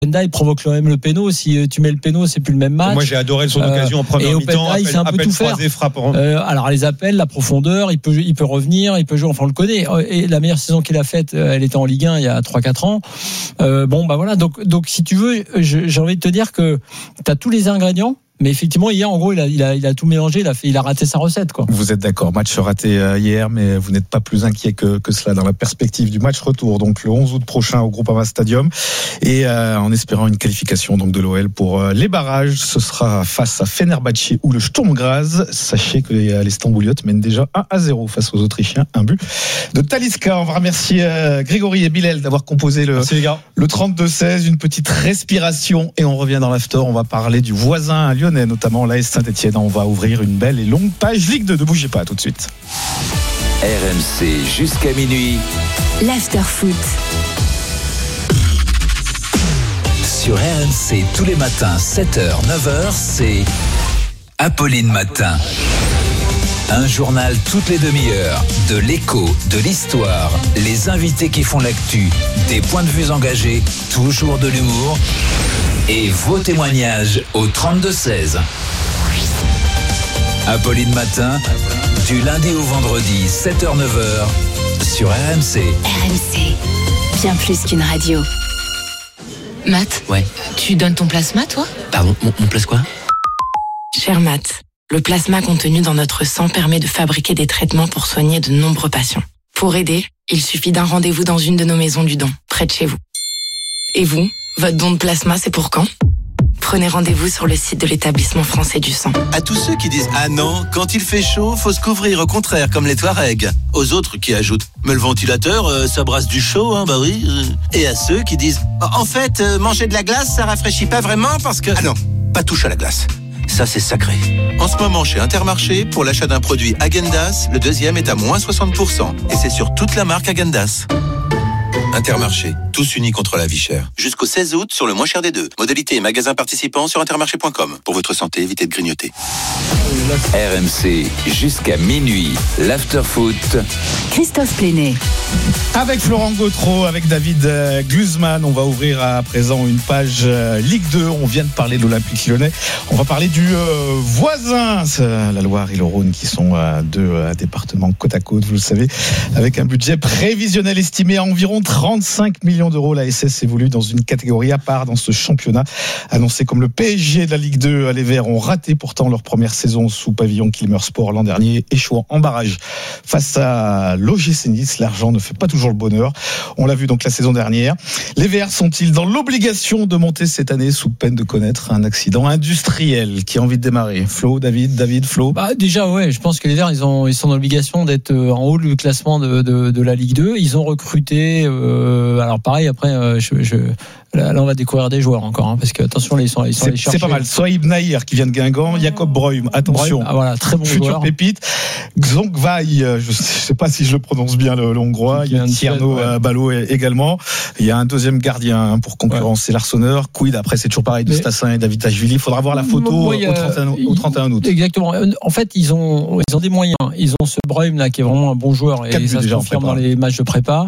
Openda, il provoque quand même le péno. Si tu mets le péno, c'est plus le même match. Moi, j'ai adoré son occasion en première mi-temps. Il fait un peu tout faire. Alors les appels, la profondeur, il peut revenir, il peut jouer. Enfin, on le connaît. Et la meilleure saison qu'il a faite, elle était en Ligue 1 il y a 3-4 ans. Voilà. Donc si tu veux, j'ai envie de te dire que t'as tous les ingrédients. Mais effectivement, hier, en gros, il a tout mélangé. Il a raté sa recette, quoi. Vous êtes d'accord. Match raté hier, mais vous n'êtes pas plus inquiet que cela dans la perspective du match retour. Donc, le 11 août prochain au Groupama Stadium. Et en espérant une qualification donc de l'OL pour les barrages. Ce sera face à Fenerbahçe ou le Sturm Graz. Sachez que les Stambouliotes mènent déjà 1-0 face aux Autrichiens. Un but de Talisca. On va remercier Grégory et Bilal d'avoir composé le 32-16. Une petite respiration et on revient dans l'after. On va parler du voisin à Lyon, notamment l'AS Saint-Etienne. On va ouvrir une belle et longue page Ligue 2. Ne bougez pas, tout de suite. RMC jusqu'à minuit. L'after-foot. Sur RMC tous les matins, 7h, 9h, c'est Apolline Matin. Un journal toutes les demi-heures, de l'écho, de l'histoire, les invités qui font l'actu, des points de vue engagés, toujours de l'humour et vos témoignages au 32-16. Apolline Matin, du lundi au vendredi, 7h-9h, sur RMC. RMC, bien plus qu'une radio. Matt, ouais. Tu donnes ton plasma, toi ? Pardon, mon place quoi ? Cher Matt, le plasma contenu dans notre sang permet de fabriquer des traitements pour soigner de nombreux patients. Pour aider, il suffit d'un rendez-vous dans une de nos maisons du don, près de chez vous. Et vous, votre don de plasma, c'est pour quand ? Prenez rendez-vous sur le site de l'établissement français du sang. À tous ceux qui disent « Ah non, quand il fait chaud, faut se couvrir, au contraire, comme les Touaregs ». Aux autres qui ajoutent « Mais le ventilateur, ça brasse du chaud, hein, bah oui ». Et à ceux qui disent « En fait, manger de la glace, ça rafraîchit pas vraiment parce que… » Ah non, pas touche à la glace. Ça, c'est sacré. En ce moment, chez Intermarché, pour l'achat d'un produit Häagen-Dazs, le deuxième est à moins 60%. Et c'est sur toute la marque Häagen-Dazs. Intermarché, tous unis contre la vie chère. Jusqu'au 16 août sur le moins cher des deux. Modalité et magasins participants sur intermarché.com. Pour votre santé, évitez de grignoter. RMC jusqu'à minuit, l'after-foot. Christophe Pléné. Avec Florent Gautreau, avec David Guzman, on va ouvrir à présent une page Ligue 2. On vient de parler de l'Olympique Lyonnais. On va parler du voisin, la Loire et le Rhône, qui sont deux départements côte à côte, vous le savez, avec un budget prévisionnel estimé à environ 35 millions d'euros. La SS évolue dans une catégorie à part dans ce championnat. Annoncé comme le PSG de la Ligue 2, les Verts ont raté pourtant leur première saison sous pavillon Kilmer Sport l'an dernier, échouant en barrage face à l'OGC Nice. L'argent ne fait pas toujours le bonheur. On l'a vu donc la saison dernière. Les Verts sont-ils dans l'obligation de monter cette année sous peine de connaître un accident industriel? Qui a envie de démarrer? Flo, David, Flo? Déjà, ouais, je pense que les Verts, ils sont dans l'obligation d'être en haut du classement de la Ligue 2. Ils ont recruté, alors pareil, après, là, on va découvrir des joueurs encore, hein, parce que attention, ils sont allés chercher. C'est pas mal. Sohaib Nahir qui vient de Guingamp, Jacob Breuil, attention. Voilà, très bon futur joueur. Pépite. Xongvai, je sais pas si je le prononce bien le hongrois. Il y a Tierno Ballot également. Il y a un deuxième gardien pour concurrencer l'Arseneur. Quid, après c'est toujours pareil de Stassin et David Tachvili. Il faudra voir la photo au 31 août. Exactement. En fait, ils ont des moyens. Ils ont ce Breuil là qui est vraiment un bon joueur et ça se confirme dans les matchs de prépa.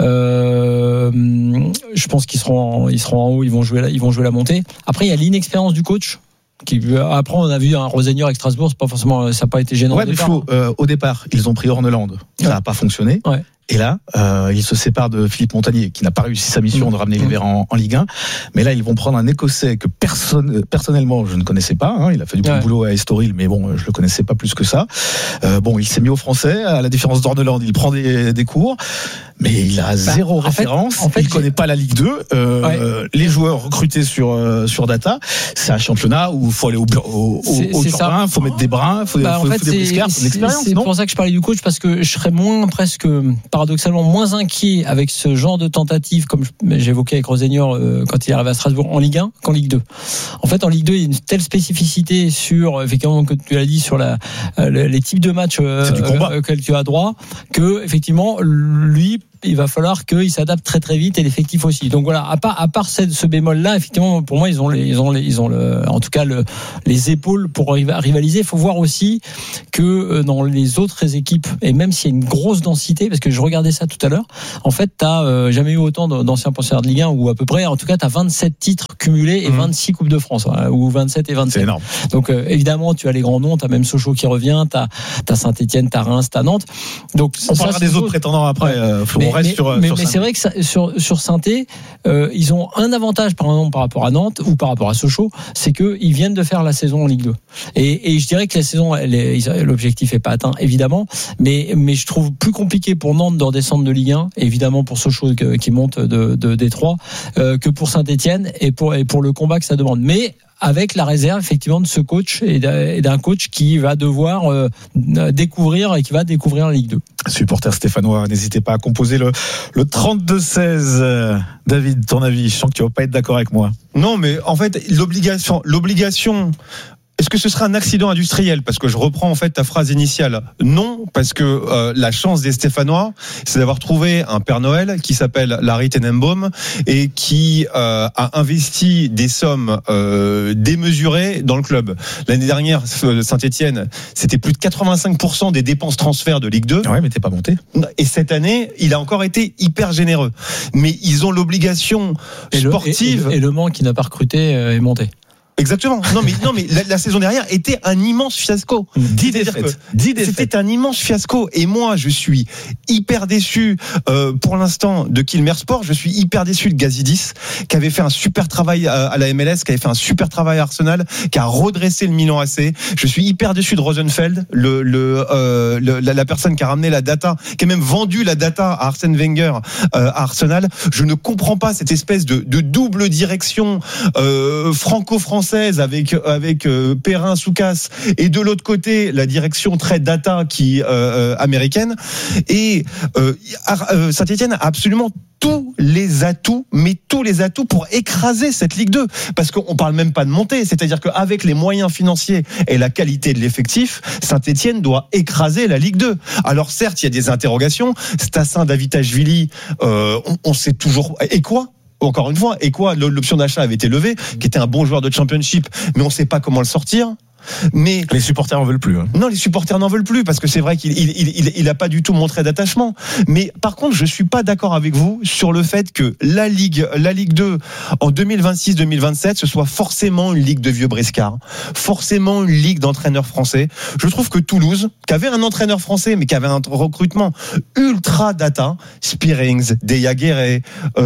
Je pense qu'ils seront en haut, ils vont jouer la montée. Après, il y a l'inexpérience du coach. Après, on a vu un Rosenior avec Strasbourg, c'est pas forcément, ça n'a pas été gênant. Ouais, mais Flo, au départ, ils ont pris Horneland. Ça n'a pas fonctionné. Ouais. Et là, ils se séparent de Philippe Montagnier, qui n'a pas réussi sa mission de ramener les Verts en Ligue 1. Mais là, ils vont prendre un Écossais que personnellement, je ne connaissais pas. Hein. Il a fait du bon boulot à Estoril, mais bon, je le connaissais pas plus que ça. Il s'est mis au français. À la différence d'Orneland, il prend des cours. Mais il a zéro référence. Il connaît pas la Ligue 2. Les joueurs recrutés sur Data, c'est un championnat où il faut aller au terrain, il faut mettre des brins, il faut des briscards, faut de l'expérience. C'est pour ça que je parlais du coach, parce que je serais paradoxalement moins inquiet avec ce genre de tentative, comme j'évoquais avec Rosenior quand il est arrivé à Strasbourg, en Ligue 1 qu'en Ligue 2. En fait, en Ligue 2, il y a une telle spécificité sur, effectivement, comme tu l'as dit, sur les types de matchs auxquels tu as droit, que, effectivement, lui il va falloir qu'ils s'adaptent très très vite et l'effectif aussi. Donc voilà, à part ce bémol-là, effectivement, pour moi, ils ont en tout cas les épaules pour rivaliser. Il faut voir aussi que dans les autres équipes, et même s'il y a une grosse densité, parce que je regardais ça tout à l'heure, en fait, t'as jamais eu autant d'anciens pensionnaires de Ligue 1, ou à peu près, en tout cas, t'as 27 titres cumulés et 26 Coupes de France, ou 27 et 27. C'est énorme. Donc évidemment, tu as les grands noms, t'as même Sochaux qui revient, t'as Saint-Etienne, t'as Reims, t'as Nantes. Donc on parlera des autres prétendants après. Mais c'est vrai que sur Saint-Etienne, ils ont un avantage par exemple par rapport à Nantes ou par rapport à Sochaux, c'est qu'ils viennent de faire la saison en Ligue 2. Et je dirais que la saison, l'objectif est pas atteint évidemment, mais je trouve plus compliqué pour Nantes de redescendre de Ligue 1, évidemment pour Sochaux qui monte de Détroit, que pour Saint-Etienne et pour le combat que ça demande. Mais avec la réserve effectivement de ce coach et d'un coach qui va devoir découvrir la Ligue 2. Supporters stéphanois, n'hésitez pas à composer le 32-16. David, ton avis? Je sens que tu vas pas être d'accord avec moi. Non, mais en fait, l'obligation. Est-ce que ce serait un accident industriel? Parce que je reprends en fait ta phrase initiale. Non, parce que la chance des Stéphanois, c'est d'avoir trouvé un Père Noël qui s'appelle Larry Tenenbaum et qui a investi des sommes démesurées dans le club. L'année dernière, Saint-Etienne, c'était plus de 85% des dépenses transferts de Ligue 2. Ouais, mais t'es pas monté. Et cette année, il a encore été hyper généreux. Mais ils ont l'obligation sportive. Et Le Mans qui n'a pas recruté est monté. Exactement. Non mais la saison dernière était un immense fiasco. 10 défaites. C'était un immense fiasco. Et moi, je suis hyper déçu pour l'instant de Kilmer Sport. Je suis hyper déçu de Gazidis, qui avait fait un super travail à la MLS, qui avait fait un super travail à Arsenal, qui a redressé le Milan AC. Je suis hyper déçu de Rosenfeld, la personne qui a ramené la data, qui a même vendu la data à Arsène Wenger à Arsenal. Je ne comprends pas cette espèce de double direction franco-française avec Perrin, Soukas, et de l'autre côté la direction très data qui américaine. Et Saint-Etienne a absolument tous les atouts pour écraser cette Ligue 2, parce qu'on parle même pas de montée, c'est-à-dire qu'avec les moyens financiers et la qualité de l'effectif, Saint-Etienne doit écraser la Ligue 2. Alors certes, il y a des interrogations. Stassin, Davitashvili, on sait toujours. Et quoi? Encore une fois, et quoi, l'option d'achat avait été levée, qui était un bon joueur de championship, mais on ne sait pas comment le sortir. Mais les supporters n'en veulent plus. Non, les supporters n'en veulent plus, parce que c'est vrai qu'il a pas du tout montré d'attachement. Mais par contre, je suis pas d'accord avec vous sur le fait que la Ligue 2 en 2026-2027 ce soit forcément une ligue de vieux briscards, forcément une ligue d'entraîneurs français. Je trouve que Toulouse, qui avait un entraîneur français mais qui avait un recrutement ultra data, Spearings, Deya Guerre,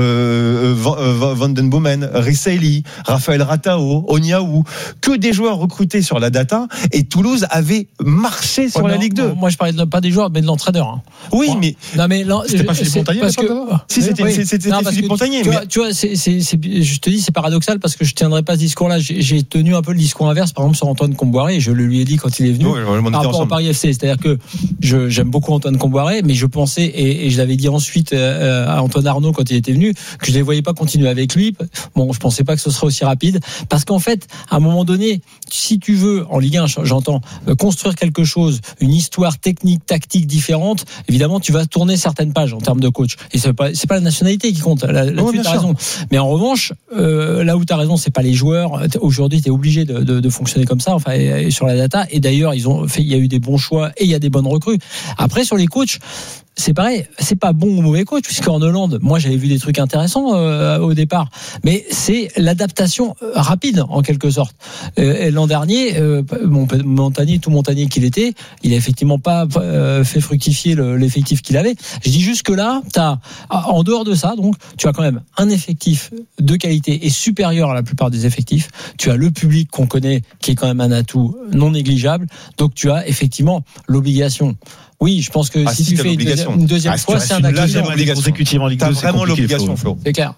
Van den Boomen, Risseili, Raphaël Ratao, Oniaou, que des joueurs recrutés sur la data, et Toulouse avait marché sur la Ligue 2. Moi, je parlais pas des joueurs, mais de l'entraîneur. Oui, mais c'était pas Philippe Montagnier, parce que c'était Philippe Montagnier. Tu vois, je te dis, c'est paradoxal parce que je tiendrai pas ce discours-là. J'ai tenu un peu le discours inverse, par exemple sur Antoine Comboiré. Je le lui ai dit quand il est venu par rapport au Paris FC. C'est-à-dire que j'aime beaucoup Antoine Comboiré, mais je pensais, et je l'avais dit ensuite à Antoine Arnaud quand il était venu, que je ne les voyais pas continuer avec lui. Bon, je pensais pas que ce serait aussi rapide, parce qu'en fait, à un moment donné, si tu veux en Ligue 1, j'entends, construire quelque chose, une histoire technique, tactique différente, évidemment tu vas tourner certaines pages en termes de coach, et c'est pas la nationalité qui compte, là-dessus t'as raison, mais en revanche là où t'as raison, c'est pas les joueurs. Aujourd'hui t'es obligé de fonctionner comme ça, enfin, et sur la data, et d'ailleurs il y a eu des bons choix et il y a des bonnes recrues. Après sur les coachs, c'est pareil, c'est pas bon ou mauvais coach, puisqu'en Hollande, moi j'avais vu des trucs intéressants au départ, mais c'est l'adaptation rapide en quelque sorte. L'an dernier, Montagnier qu'il était, il a effectivement pas fait fructifier l'effectif qu'il avait. Je dis juste que là, en dehors de ça, donc tu as quand même un effectif de qualité et supérieur à la plupart des effectifs. Tu as le public qu'on connaît, qui est quand même un atout non négligeable. Donc tu as effectivement l'obligation. Oui, je pense que si tu fais une deuxième fois, c'est un accident. Consécutivement en Ligue 2, t'as vraiment l'obligation, Flo. C'est clair.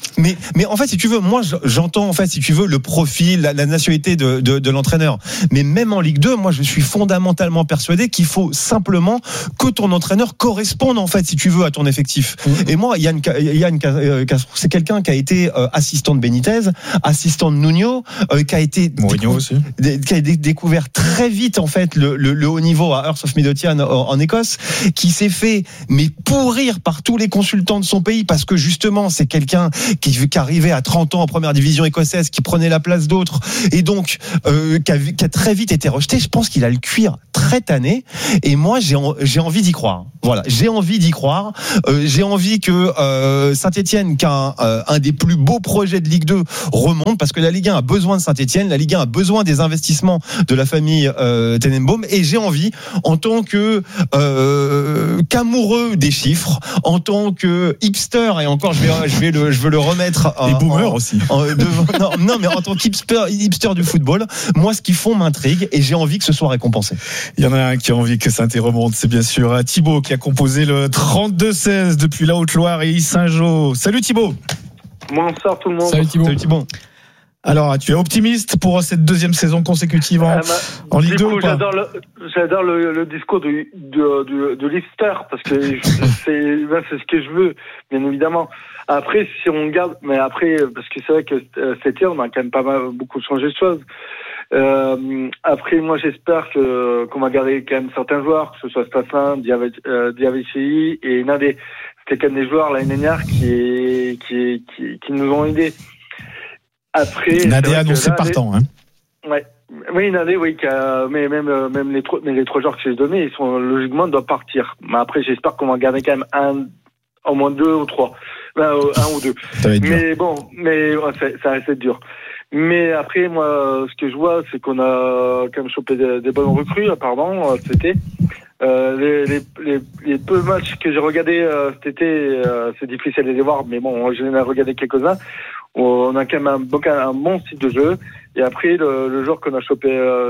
Mais en fait, si tu veux, moi j'entends en fait, si tu veux, le profil, la nationalité de l'entraîneur. Mais même en Ligue 2, moi je suis fondamentalement persuadé qu'il faut simplement que ton entraîneur corresponde en fait, si tu veux, à ton effectif. Et moi, Yann Castro, c'est quelqu'un qui a été assistant de Benitez, assistant de Nuno, qui a été découvert très vite en fait le haut niveau à Hearts of Midlothian en Écosse, qui s'est fait mais pourrir par tous les consultants de son pays parce que justement c'est quelqu'un qui arrivait à 30 ans en première division écossaise, qui prenait la place d'autres et donc qui a très vite été rejeté. Je pense qu'il a le cuir très tanné et moi j'ai envie d'y croire. Voilà, j'ai envie d'y croire. J'ai envie que Saint-Etienne, qui a un des plus beaux projets de Ligue 2, remonte parce que la Ligue 1 a besoin de Saint-Etienne, la Ligue 1 a besoin des investissements de la famille Tenenbaum et j'ai envie, en tant que qu'amoureux des chiffres, en tant que hipster, et encore je veux le remettre et boomer aussi non mais en tant qu'hipster du football, moi ce qu'ils font m'intrigue et j'ai envie que ce soit récompensé. Il y en a un qui a envie que Saint-Etienne remonte, c'est bien sûr Thibaut qui a composé le 32-16 depuis la Haute-Loire et Saint-Jean. Salut Thibaut. Bonsoir tout le monde. Salut Thibaut. Alors, tu es optimiste pour cette deuxième saison consécutive en Ligue 2 ou pas? J'adore le discours de l'hipster parce que c'est ce que je veux, bien évidemment. Après, si on regarde, mais après, parce que c'est vrai que cet été, on a quand même beaucoup changé de choses. Après, moi, j'espère qu'on va garder quand même certains joueurs, que ce soit Stassin, Diavicei et Nadé. C'était quand même des joueurs l'année dernière qui nous ont aidés. Après, Nadé annoncé partant, hein. Ouais. Oui, Nadé, oui, mais même les trois joueurs que j'ai donnés, ils sont logiquement doivent partir. Mais après, j'espère qu'on va garder quand même au moins 2 ou 3, un ou 2. Mais bon, ça reste dur. Mais après, moi, ce que je vois, c'est qu'on a quand même chopé des bonnes recrues, apparemment, cet été. Les peu de matchs que j'ai regardés cet été, c'est difficile de les voir, mais bon, j'en ai regardé quelques-uns. On a quand même un bon style de jeu. Et après, le joueur qu'on a chopé,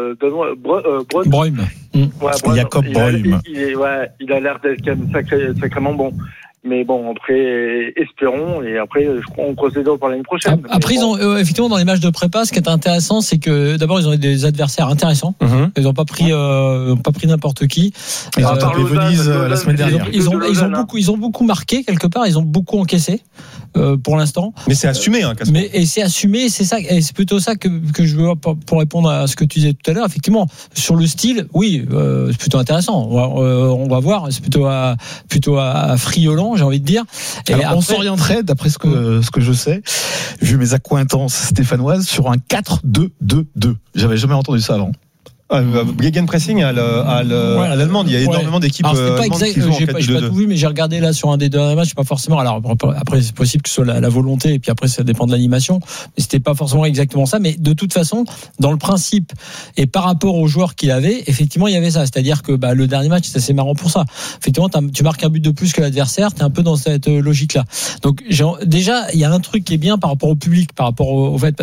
Bruyme. Jacob Bruyme. Il a l'air d'être quand même sacrément bon. Mais bon, après, espérons. Et après, on croise les doigts pour l'année prochaine. Après, ils ont, effectivement, dans les matchs de prépa, ce qui est intéressant, c'est que d'abord, ils ont des adversaires intéressants. Ils n'ont pas pris n'importe qui. Ils ont tapé Venise la semaine dernière. Ils ont beaucoup marqué, quelque part. Ils ont beaucoup encaissé, pour l'instant. Mais c'est assumé, hein, Casper. Et c'est assumé, c'est ça, et c'est plutôt ça que je veux, pour répondre à ce que tu disais tout à l'heure. Effectivement, sur le style, oui, c'est plutôt intéressant. On va voir. C'est plutôt à friolant, j'ai envie de dire. Et alors, on s'orienterait, d'après ce que je sais, vu mes accointances stéphanoises, sur un 4-2-2-2. J'avais jamais entendu ça avant. Gegenpressing à l'allemande, il y a énormément d'équipes allemandes qui jouent en 4-2-2. J'ai pas tout vu, mais j'ai regardé là sur un des derniers matchs, pas forcément. Alors après, c'est possible que ce soit la volonté, et puis après, ça dépend de l'animation. Mais c'était pas forcément exactement ça. Mais de toute façon, dans le principe et par rapport aux joueurs qu'il avait, effectivement, il y avait ça. C'est-à-dire que le dernier match, c'est assez marrant pour ça. Effectivement, tu marques un but de plus que l'adversaire, t'es un peu dans cette logique-là. Donc déjà, il y a un truc qui est bien par rapport au public, par rapport au fait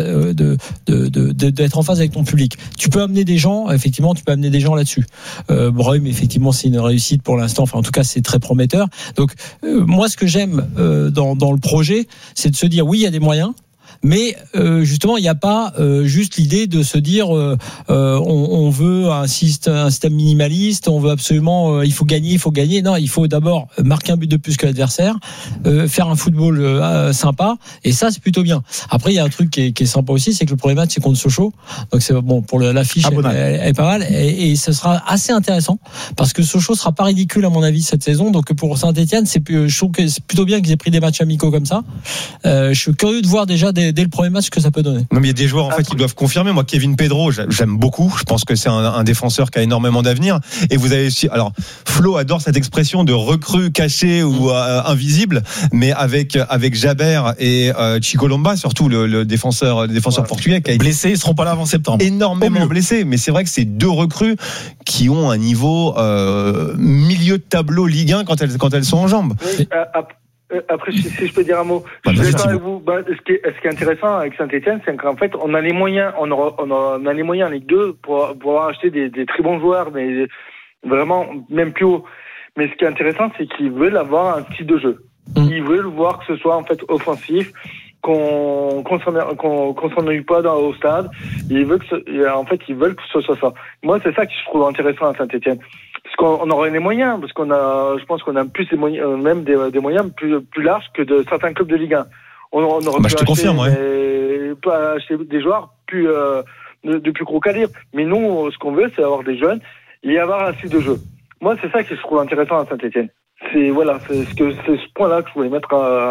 d'être en phase avec ton public. Tu peux amener des gens. Effectivement, tu peux amener des gens là-dessus. Bruyme, effectivement, c'est une réussite pour l'instant. Enfin, en tout cas, c'est très prometteur. Donc, moi, ce que j'aime dans le projet, c'est de se dire, oui, il y a des moyens. Mais justement, il n'y a pas juste l'idée de se dire on veut un système minimaliste, on veut absolument il faut gagner. Non, il faut d'abord marquer un but de plus que l'adversaire, faire un football sympa, et ça c'est plutôt bien. Après, il y a un truc qui est sympa aussi, c'est que le premier match c'est contre Sochaux, donc c'est bon pour l'affiche, elle est pas mal, et ce sera assez intéressant parce que Sochaux sera pas ridicule à mon avis cette saison. Donc pour Saint-Etienne, je trouve que c'est plutôt bien qu'ils aient pris des matchs amicaux comme ça. Je suis curieux de voir déjà dès le premier match que ça peut donner. Non, mais il y a des joueurs en fait qui doivent confirmer. Moi, Kevin Pedro, j'aime beaucoup. Je pense que c'est un défenseur qui a énormément d'avenir. Et vous avez alors Flo adore cette expression de recrue cachée ou invisible, mais avec Jabert et Chico Lomba, surtout le défenseur portugais qui a été blessé, ils seront pas là avant septembre. Énormément blessé, mais c'est vrai que c'est deux recrues qui ont un niveau milieu de tableau Ligue 1 quand elles sont en jambes. Oui, après, si je peux dire un mot, je suis d'accord avec vous. Ce qui est intéressant avec Saint-Etienne, c'est qu'en fait, on a les moyens, on a les moyens en Ligue 2 pour acheter des très bons joueurs, mais vraiment même plus haut. Mais ce qui est intéressant, c'est qu'ils veulent avoir un style de jeu. Ils veulent voir que ce soit en fait offensif. qu'on s'ennuie pas au stade. Ils veulent ils veulent que ce soit ça. Moi, c'est ça que je trouve intéressant à Saint-Etienne. Parce qu'on aurait les moyens, je pense qu'on a plus les moyens, même des moyens plus larges que de certains clubs de Ligue 1. On aurait je te confirme, pas acheter des joueurs de plus gros calibre. Mais nous, ce qu'on veut, c'est avoir des jeunes et avoir un style de jeu. Moi, c'est ça que je trouve intéressant à Saint-Etienne. C'est ce point-là que je voulais mettre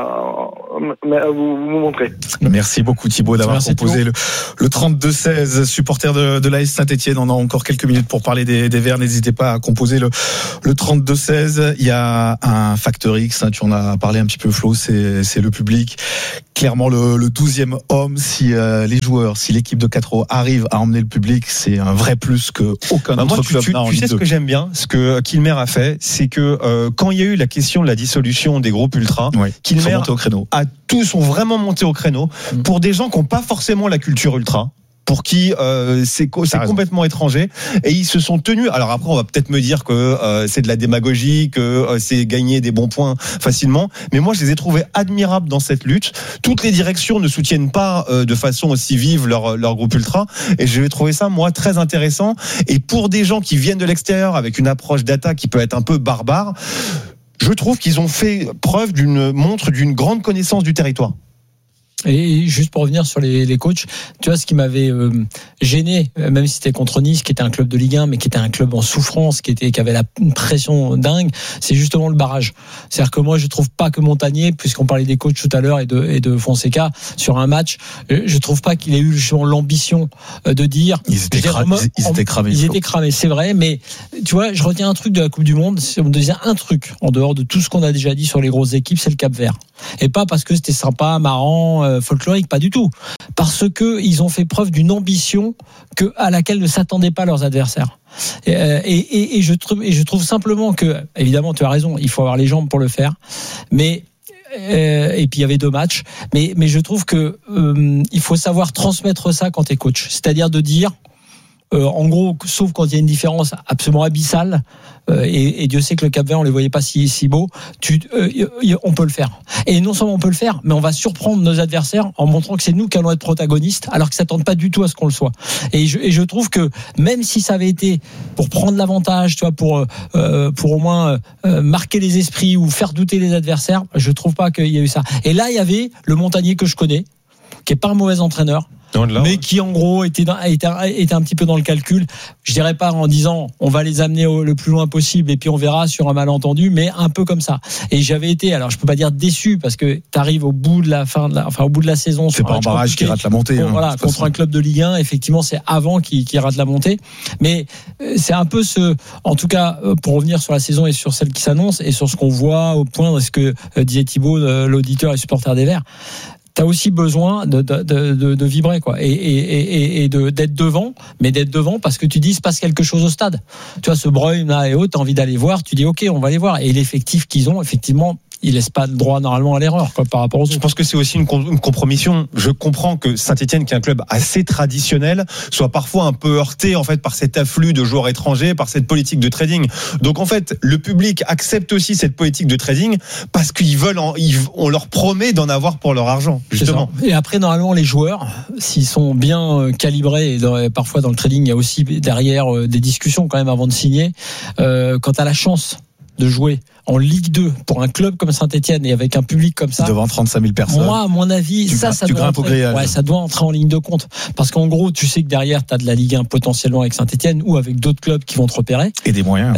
vous montrer. Merci beaucoup Thibaut d'avoir composé le 32-16, supporter de l'AS Saint-Etienne. On a encore quelques minutes pour parler des Verts. N'hésitez pas à composer le 32-16. Il y a un facteur X, tu en as parlé un petit peu Flo, c'est le public. Clairement le 12e homme, si les joueurs, si l'équipe de 4 arrive à emmener le public, c'est un vrai plus que aucun autre club n'a en Ligue 2. Tu sais ce que j'aime bien, ce que Kilmer a fait, c'est que quand il y a eu la question de la dissolution des groupes ultras, Kilmer sont vraiment montés au créneau pour des gens qui n'ont pas forcément la culture ultra, pour qui c'est complètement étranger, et ils se sont tenus. Alors après, on va peut-être me dire que c'est de la démagogie, que c'est gagner des bons points facilement, mais moi je les ai trouvés admirables dans cette lutte. Toutes les directions ne soutiennent pas de façon aussi vive leur groupe ultra, et je vais trouver ça moi très intéressant. Et pour des gens qui viennent de l'extérieur avec une approche d'attaque qui peut être un peu barbare, je trouve qu'ils ont fait preuve d'une grande connaissance du territoire. Et juste pour revenir sur les coachs, tu vois, ce qui m'avait gêné, même si c'était contre Nice, qui était un club de Ligue 1, mais qui était un club en souffrance, qui avait une pression dingue, c'est justement le barrage. C'est-à-dire que moi, je trouve pas que Montagnier, puisqu'on parlait des coachs tout à l'heure et de Fonseca, sur un match, je trouve pas qu'il ait eu justement l'ambition de dire... Ils étaient cramés. Ils étaient cramés, c'est vrai, mais tu vois, je retiens un truc de la Coupe du Monde, on me disait un truc, en dehors de tout ce qu'on a déjà dit sur les grosses équipes, c'est le Cap-Vert. Et pas parce que c'était sympa, marrant, folklorique, pas du tout. Parce que ils ont fait preuve d'une ambition à laquelle ne s'attendaient pas leurs adversaires. Et je trouve simplement que, évidemment, tu as raison, il faut avoir les jambes pour le faire. Mais et puis il y avait 2 matchs. Mais je trouve que il faut savoir transmettre ça quand t'es coach. C'est-à-dire de dire, en gros, sauf quand il y a une différence absolument abyssale, et Dieu sait que le Cap-Vert, on les voyait pas si beaux, on peut le faire. Et non seulement on peut le faire, mais on va surprendre nos adversaires en montrant que c'est nous qui allons être protagonistes, alors qu'ils s'attendent pas du tout à ce qu'on le soit. Et je trouve que même si ça avait été pour prendre l'avantage, tu vois, pour au moins marquer les esprits ou faire douter les adversaires, je trouve pas qu'il y a eu ça. Et là, il y avait le Montagnier que je connais, qui est pas un mauvais entraîneur, mais qui en gros était un petit peu dans le calcul. Je dirais pas en disant on va les amener le plus loin possible et puis on verra sur un malentendu, mais un peu comme ça. Et j'avais été, alors je peux pas dire déçu, parce que t'arrives au bout de la saison, c'est pas un barrage qui rate la montée. Voilà, contre un club de Ligue 1, effectivement, c'est avant qui rate la montée. Mais c'est un peu en tout cas, pour revenir sur la saison et sur celle qui s'annonce et sur ce qu'on voit au point de ce que disait Thibaut, l'auditeur et supporter des Verts. T'as aussi besoin de vibrer, quoi, et d'être devant, mais d'être devant parce que tu dis il se passe quelque chose au stade. Tu vois, ce Bruyne là et autres, t'as envie d'aller voir, tu dis ok, on va aller voir. Et l'effectif qu'ils ont, effectivement, il laisse pas le droit normalement à l'erreur, quoi, par rapport aux autres. Je pense que c'est aussi une compromission. Je comprends que Saint-Etienne, qui est un club assez traditionnel, soit parfois un peu heurté en fait par cet afflux de joueurs étrangers, par cette politique de trading. Donc en fait, le public accepte aussi cette politique de trading parce qu'ils on leur promet d'en avoir pour leur argent, justement. Et après, normalement, les joueurs, s'ils sont bien calibrés, et parfois dans le trading, il y a aussi derrière des discussions quand même avant de signer. Quand t'as la chance de jouer en Ligue 2 pour un club comme Saint-Etienne et avec un public comme ça, devant 35 000 personnes. Moi, à mon avis, ça doit entrer en ligne de compte. Parce qu'en gros, tu sais que derrière, tu as de la Ligue 1 potentiellement avec Saint-Etienne ou avec d'autres clubs qui vont te repérer. Et des moyens.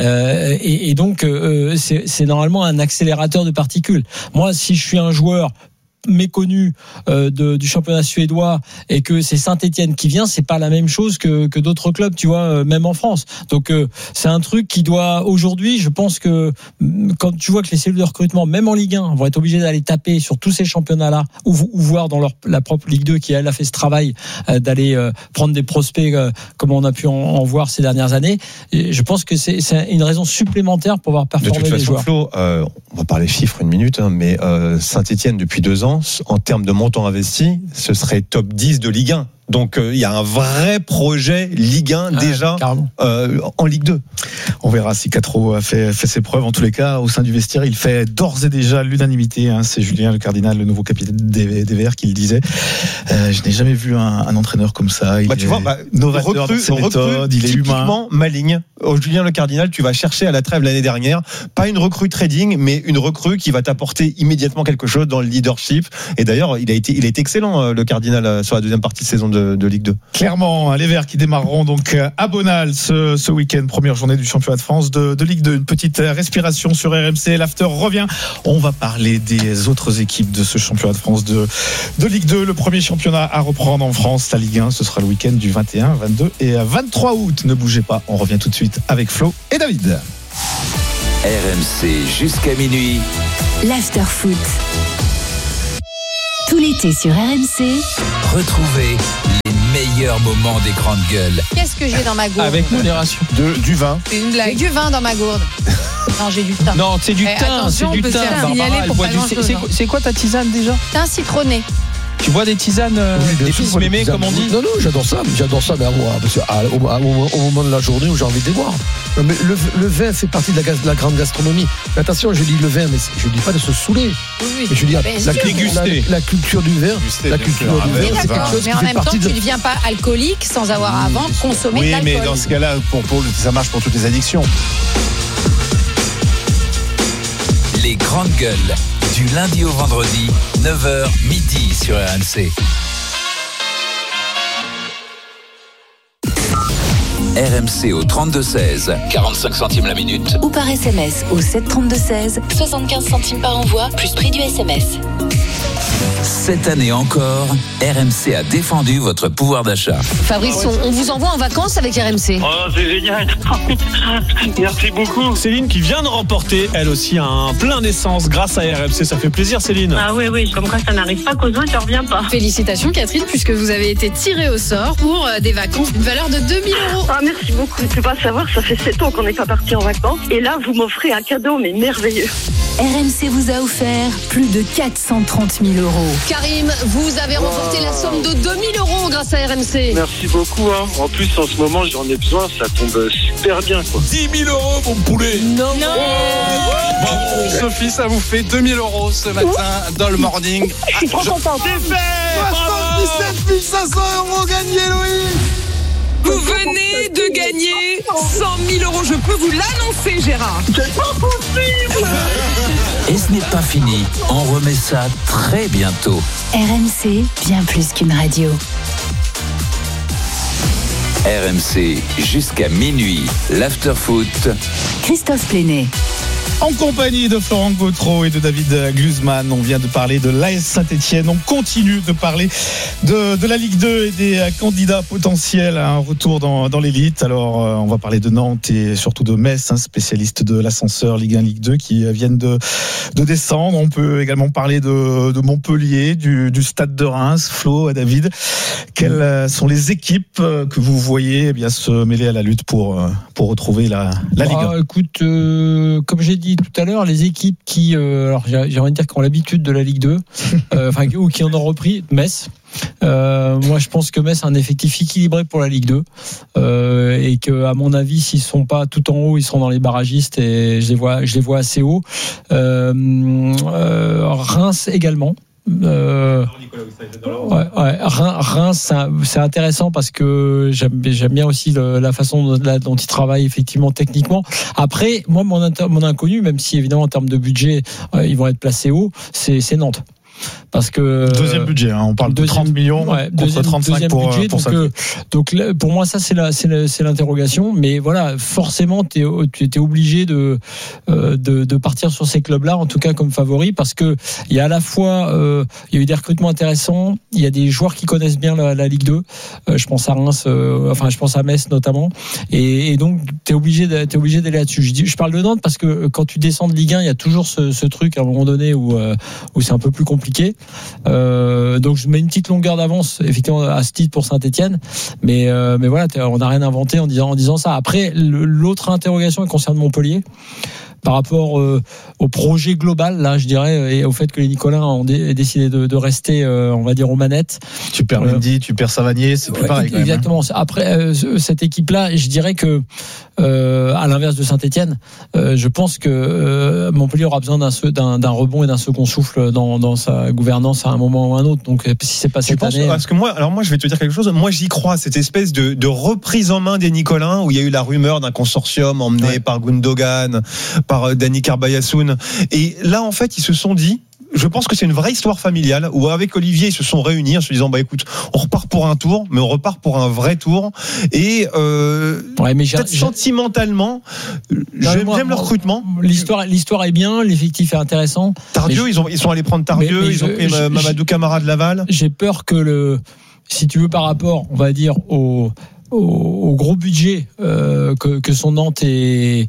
Et donc, c'est normalement un accélérateur de particules. Moi, si je suis un joueur méconnu du championnat suédois et que c'est Saint-Etienne qui vient, c'est pas la même chose que d'autres clubs, tu vois, même en France. Donc c'est un truc qui doit, aujourd'hui, je pense que quand tu vois que les cellules de recrutement, même en Ligue 1, vont être obligées d'aller taper sur tous ces championnats-là ou voir dans la propre Ligue 2 qui elle a fait ce travail d'aller prendre des prospects comme on a pu en voir ces dernières années. Et je pense que c'est une raison supplémentaire pour pouvoir performer les joueurs. De toute façon, Flo, on va parler chiffres une minute, mais Saint-Etienne depuis 2 ans, en termes de montant investi, ce serait top 10 de Ligue 1. Donc il y a un vrai projet Ligue 1 déjà en Ligue 2. On verra si Quatro a fait ses preuves. En tous les cas, au sein du vestiaire, il fait d'ores et déjà l'unanimité. C'est Julien Le Cardinal, le nouveau capitaine des Verts, qui le disait. Je n'ai jamais vu un entraîneur comme ça. Il tu vois, novateur dans ses méthodes, il est humain. Typiquement maligne. Julien Le Cardinal, tu vas chercher à la trêve l'année dernière, pas une recrue trading, mais une recrue qui va t'apporter immédiatement quelque chose dans le leadership. Et d'ailleurs, il a été excellent, Le Cardinal, sur la deuxième partie de saison de Ligue 2. Clairement, les Verts qui démarreront donc à Bonal ce week-end, première journée du championnat de France de Ligue 2. Une petite respiration sur RMC. L'after revient. On va parler des autres équipes de ce championnat de France de Ligue 2. Le premier championnat à reprendre en France, la Ligue 1. Ce sera le week-end du 21, 22 et 23 août. Ne bougez pas. On revient tout de suite avec Flo et David. RMC jusqu'à minuit. L'after foot. Tout l'été sur RMC. Retrouvez les meilleurs moments des grandes gueules. Qu'est-ce que j'ai dans ma gourde? Avec modération. Du vin. C'est une blague. Du vin dans ma gourde. Non, j'ai du thym. Non, c'est du thym. C'est du thym. C'est quoi ta tisane déjà? Thym citronné. Tu bois des tisanes, des fils mémés, comme on dit? Non, j'adore ça, mais à moi, parce qu'au moment de la journée où j'ai envie de les boire. Non, mais le vin fait partie de la grande gastronomie. Mais attention, je dis le vin, mais je dis pas de se saouler. Oui. Mais je dis la culture du vin. La culture du vin, c'est quelque chose qui mais en fait même temps, partie tu ne deviens pas alcoolique sans avoir avant consommé de l'alcool. Oui, mais dans ce cas-là, ça marche pour toutes les addictions. Les grandes gueules, du lundi au vendredi, 9h, midi sur RMC. RMC au 32-16, 45 centimes la minute. Ou par SMS au 732-16, 75 centimes par envoi, plus prix du SMS. Cette année encore, RMC a défendu votre pouvoir d'achat. Fabrice, on vous envoie en vacances avec RMC. Oh, c'est génial. Merci beaucoup. Céline qui vient de remporter, elle aussi, un plein d'essence grâce à RMC. Ça fait plaisir, Céline. Ah oui, comme quoi ça n'arrive pas qu'aux autres, ça revient pas. Félicitations, Catherine, puisque vous avez été tirée au sort pour des vacances d'une valeur de 2 000 €. Ah, merci beaucoup. Tu peux pas savoir, ça fait 7 ans qu'on n'est pas partis en vacances. Et là, vous m'offrez un cadeau, mais merveilleux. RMC vous a offert plus de 430 000 €. Karim, vous avez remporté la somme de 2 000 € grâce à RMC. Merci beaucoup. En plus, en ce moment, j'en ai besoin. Ça tombe super bien, quoi. 10 000 €, mon poulet. Non. Bravo. Sophie, ça vous fait 2 000 € ce matin dans le morning. Je suis trop content. C'est fait. 77 500 € gagnés, Louis. Vous venez de gagner 100 000 €. Je peux vous l'annoncer, Gérard. C'est pas possible. Et ce n'est pas fini, on remet ça très bientôt. RMC, bien plus qu'une radio. RMC jusqu'à minuit, l'after-foot. Christophe Plénet. En compagnie de Florent Gautreau et de David Glusman, on vient de parler de l'AS Saint-Etienne. On continue de parler de la Ligue 2 et des candidats potentiels à un retour dans l'élite. Alors, on va parler de Nantes et surtout de Metz, spécialiste de l'ascenseur Ligue 1, Ligue 2, qui viennent de descendre. On peut également parler de Montpellier, du Stade de Reims. Flo et David, quelles sont les équipes que vous voyez se mêler à la lutte pour retrouver la Ligue 1? Écoute, comme j'ai dit tout à l'heure, les équipes qui, alors j'ai envie de dire, qui ont l'habitude de la Ligue 2, ou qui en ont repris, Metz. Moi, je pense que Metz a un effectif équilibré pour la Ligue 2 et que, à mon avis, s'ils sont pas tout en haut, ils seront dans les barragistes et je les vois assez haut. Reims également. Reims, c'est intéressant parce que j'aime bien aussi la façon dont ils travaillent effectivement techniquement. Après, moi, mon inconnu, même si évidemment en termes de budget, ils vont être placés haut, c'est Nantes. Parce que deuxième budget, on parle de 30 millions contre 35 pour ça. Donc pour moi ça c'est l'interrogation, mais voilà, forcément tu es obligé de partir sur ces clubs-là, en tout cas comme favori, parce que il y a à la fois il y a eu des recrutements intéressants, il y a des joueurs qui connaissent bien la Ligue 2. Je pense à Reims, je pense à Metz notamment, et donc t'es obligé d'aller là-dessus. Je parle de Nantes parce que quand tu descends de Ligue 1, il y a toujours ce truc à un moment donné où c'est un peu plus compliqué. Donc je mets une petite longueur d'avance effectivement à ce titre pour Saint-Etienne, mais voilà, on n'a rien inventé en disant ça. Après, l'autre interrogation concerne Montpellier, par rapport au projet global, là, je dirais, et au fait que les Nicolins ont décidé de rester, on va dire, aux manettes. Tu perds Mendy, tu perds Savanier, c'est plus pareil. Exactement. Après, cette équipe-là, je dirais que, à l'inverse de Saint-Etienne, je pense que Montpellier aura besoin d'un rebond et d'un second souffle dans sa gouvernance à un moment ou un autre. Donc, si c'est pas cette année. Parce que moi, je vais te dire quelque chose. Moi, j'y crois, cette espèce de reprise en main des Nicolins, où il y a eu la rumeur d'un consortium emmené par Gundogan, par Dani Carbayassoun. Et là, en fait, ils se sont dit, je pense que c'est une vraie histoire familiale où avec Olivier ils se sont réunis en se disant écoute, on repart pour un tour, mais on repart pour un vrai tour. Et peut-être sentimentalement, j'aime le recrutement. L'histoire est bien, l'effectif est intéressant. Tardieu, ils sont allés prendre Tardieu, ils ont pris Mamadou Camara de Laval. J'ai peur que si tu veux, par rapport, on va dire au gros budget que sont Nantes et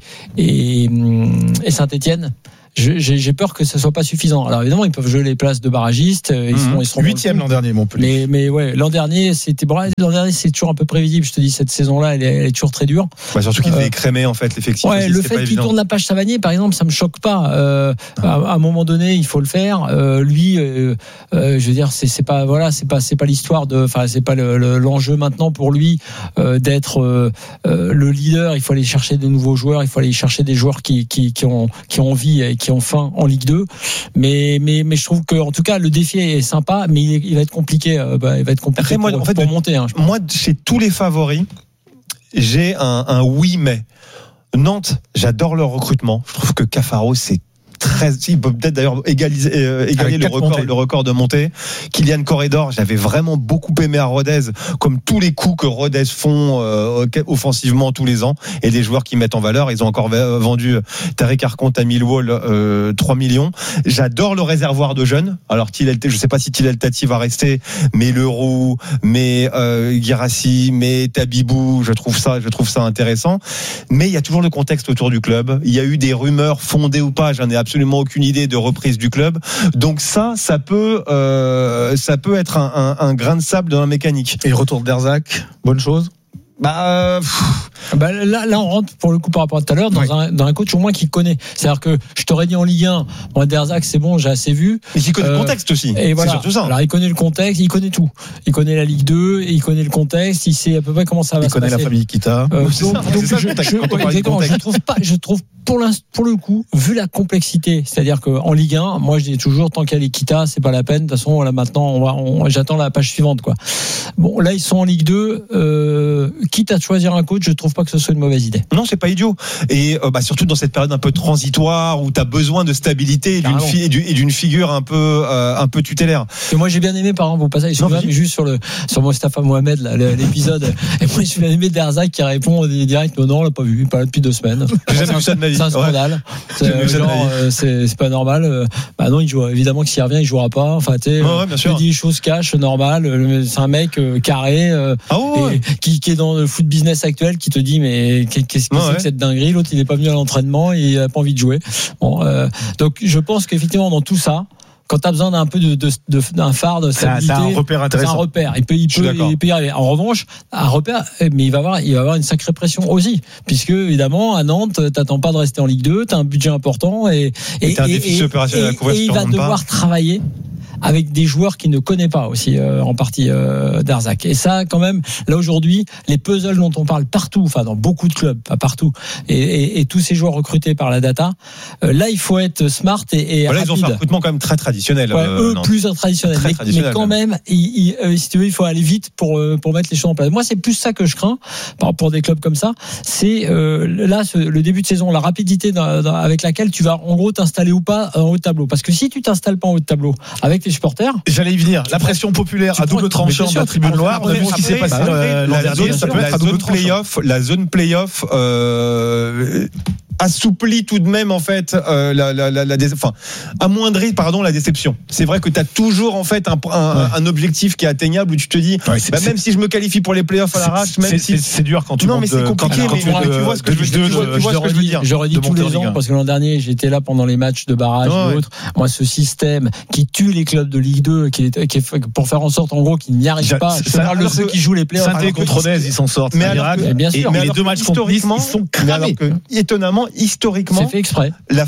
Saint-Etienne, j'ai peur que ce soit pas suffisant. Alors évidemment, ils peuvent jouer les places de barragistes. Ils seront 8e l'an dernier, Montpellier. Mais ouais, l'an dernier, c'est toujours un peu prévisible. Je te dis, cette saison-là, elle est toujours très dure. Surtout qu'il fait écrémer en fait l'effectif. Ouais, le fait qu'il tourne la page Savanier, par exemple, ça me choque pas. À un moment donné, il faut le faire. Lui, je veux dire, c'est pas l'histoire de. Enfin, c'est pas l'enjeu maintenant pour lui d'être le leader. Il faut aller chercher de nouveaux joueurs. Il faut aller chercher des joueurs qui ont envie et qui ont faim en Ligue 2, mais je trouve que en tout cas le défi est sympa, mais il va être compliqué. Il va être compliqué. Après, pour monter. Moi, chez tous les favoris, j'ai un oui mais. Nantes, j'adore leur recrutement. Je trouve que Cafaro, c'est il peut peut-être d'ailleurs égaler le record de montée. Kylian Corredor, j'avais vraiment beaucoup aimé à Rodez, comme tous les coups que Rodez font offensivement tous les ans, et des joueurs qui mettent en valeur. Ils ont encore vendu Tariq Arconte à Millwall 3 millions. J'adore le réservoir de jeunes. Alors je sais pas si Tilel Tati va rester, mais Leroux, mais Guirassi, mais Tabibou, je trouve ça intéressant. Mais il y a toujours le contexte autour du club. Il y a eu des rumeurs fondées ou pas, j'en ai absolument aucune idée de reprise du club. Donc ça peut être un grain de sable dans la mécanique. Et le retour d'Herzak, bonne chose. Là on rentre pour le coup par rapport à tout à l'heure dans un coach au moins qui connaît. C'est-à-dire que je t'aurais dit en Ligue 1, moi Derzac c'est bon, j'ai assez vu. Mais il connaît le contexte aussi. Et voilà. C'est surtout ça. Alors il connaît le contexte, il connaît tout. Il connaît la Ligue 2, et il connaît le contexte, il sait à peu près comment ça va se passer. Il connaît la famille Kita. Je trouve pour le coup, vu la complexité, c'est-à-dire qu'en Ligue 1, moi je dis toujours, tant qu'il y a les Kita, c'est pas la peine. De toute façon, là maintenant, j'attends la page suivante, quoi. Bon, là ils sont en Ligue 2. Quitte à choisir un coach, je trouve pas que ce soit une mauvaise idée. Non, c'est pas idiot. Et surtout dans cette période un peu transitoire où tu as besoin de stabilité et d'une figure un peu tutélaire. Et moi j'ai bien aimé, par exemple, au passage, mais juste sur Mostafa Mohamed, là, l'épisode. Et moi j'ai bien aimé Derzac qui répond direct, non, on l'a pas vu, pas depuis 2 semaines. J'ai jamais vu ça de ma vie. C'est un scandale. C'est pas normal. Non, il joue. Évidemment que s'il revient, il jouera pas. Enfin, tu sais, il dit choses cash, normal. C'est un mec carré qui est dans le foot business actuel, qui te dit mais qu'est-ce que c'est que cette dinguerie. L'autre il n'est pas venu à l'entraînement et il a pas envie de jouer. Donc je pense qu'effectivement dans tout ça, quand tu as besoin d'un peu d'un phare de stabilité, c'est un repère intéressant. C'est un repère. Il peut y arriver. En revanche, un repère, mais il va avoir une sacrée pression aussi, puisque évidemment à Nantes, t'attends pas de rester en Ligue 2, t'as un budget important et t'as un déficit opérationnel à couvrir. Et il va devoir travailler avec des joueurs qu'il ne connaît pas aussi en partie Derzac. Et ça, quand même, là aujourd'hui, les puzzles dont on parle partout, enfin dans beaucoup de clubs, pas partout, et tous ces joueurs recrutés par la data, là il faut être smart et rapide. Ils ont fait un recrutement quand même très traditionnel. Plus traditionnel. Mais quand même, si tu veux, il faut aller vite pour mettre les choses en place. Moi, c'est plus ça que je crains pour des clubs comme ça. C'est le début de saison, la rapidité avec laquelle tu vas en gros t'installer ou pas en haut de tableau. Parce que si tu t'installes pas en haut de tableau avec les supporters. J'allais y venir. La pression populaire à double tranchant de la Tribune Loire. On a vu ce qui s'est passé l'an dernier. Ça peut être à double tranchant. La zone play-off assouplit tout de même en fait amoindrit la déception. C'est vrai que tu as toujours en fait un objectif qui est atteignable où tu te dis même si je me qualifie pour les playoffs à l'arrache, même si c'est dur quand tu mais c'est compliqué, mais tu vois ce que je veux dire. J'aurais dit tous les ans parce que l'an dernier j'étais là pendant les matchs de barrage et autres. Moi ce système qui tue les clubs de Ligue 2 qui est pour faire en sorte en gros qu'ils n'y arrivent pas. Je parle de ceux qui jouent les playoffs. Saint-Étienne contre Rodez, ils s'en sortent. Bien sûr. Mais les 2 matchs contre Nice, ils sont cramés. Étonnamment, historiquement, c'est fait exprès.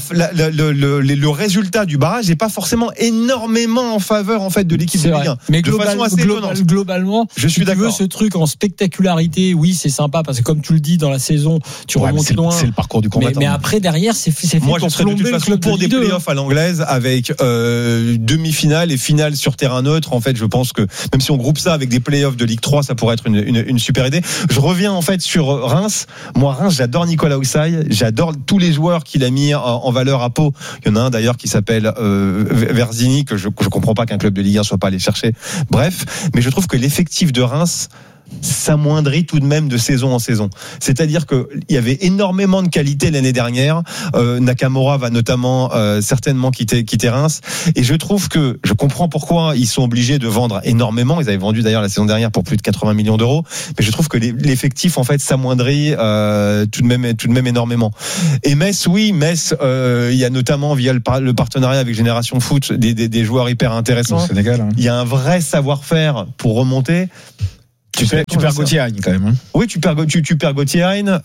Le résultat du barrage n'est pas forcément énormément en faveur en fait de l'équipe de Ligue 1. Mais globalement, je suis d'accord. Ce truc en spectacularité, oui, c'est sympa parce que comme tu le dis dans la saison, tu remontes loin. C'est le parcours du combattant. Mais après derrière, c'est fait. Moi, je serais de toute façon pour des playoffs à l'anglaise avec demi-finale et finale sur terrain neutre. En fait, je pense que même si on groupe ça avec des playoffs de Ligue 3, ça pourrait être une super idée. Je reviens en fait sur Reims. Moi, Reims, j'adore Nicolas Oussaï, j'adore tous les joueurs qu'il a mis en valeur à Pau. Il y en a un d'ailleurs qui s'appelle Verzini, que je comprends pas qu'un club de Ligue 1 soit pas allé chercher. Bref, mais je trouve que l'effectif de Reims s'amoindrit tout de même de saison en saison. C'est-à-dire qu'il y avait énormément de qualité l'année dernière. Nakamura va notamment certainement quitter Reims. Et je trouve que je comprends pourquoi ils sont obligés de vendre énormément. Ils avaient vendu d'ailleurs la saison dernière pour plus de 80 millions d'euros. Mais je trouve que l'effectif en fait s'amoindrit tout de même énormément. Et Metz, oui, il y a notamment via le partenariat avec Génération Foot des joueurs hyper intéressants. Au Sénégal, hein. Il y a un vrai savoir-faire pour remonter. Tu perds Gauthier Hein quand même. Hein. Oui, tu perds Gauthier Hein,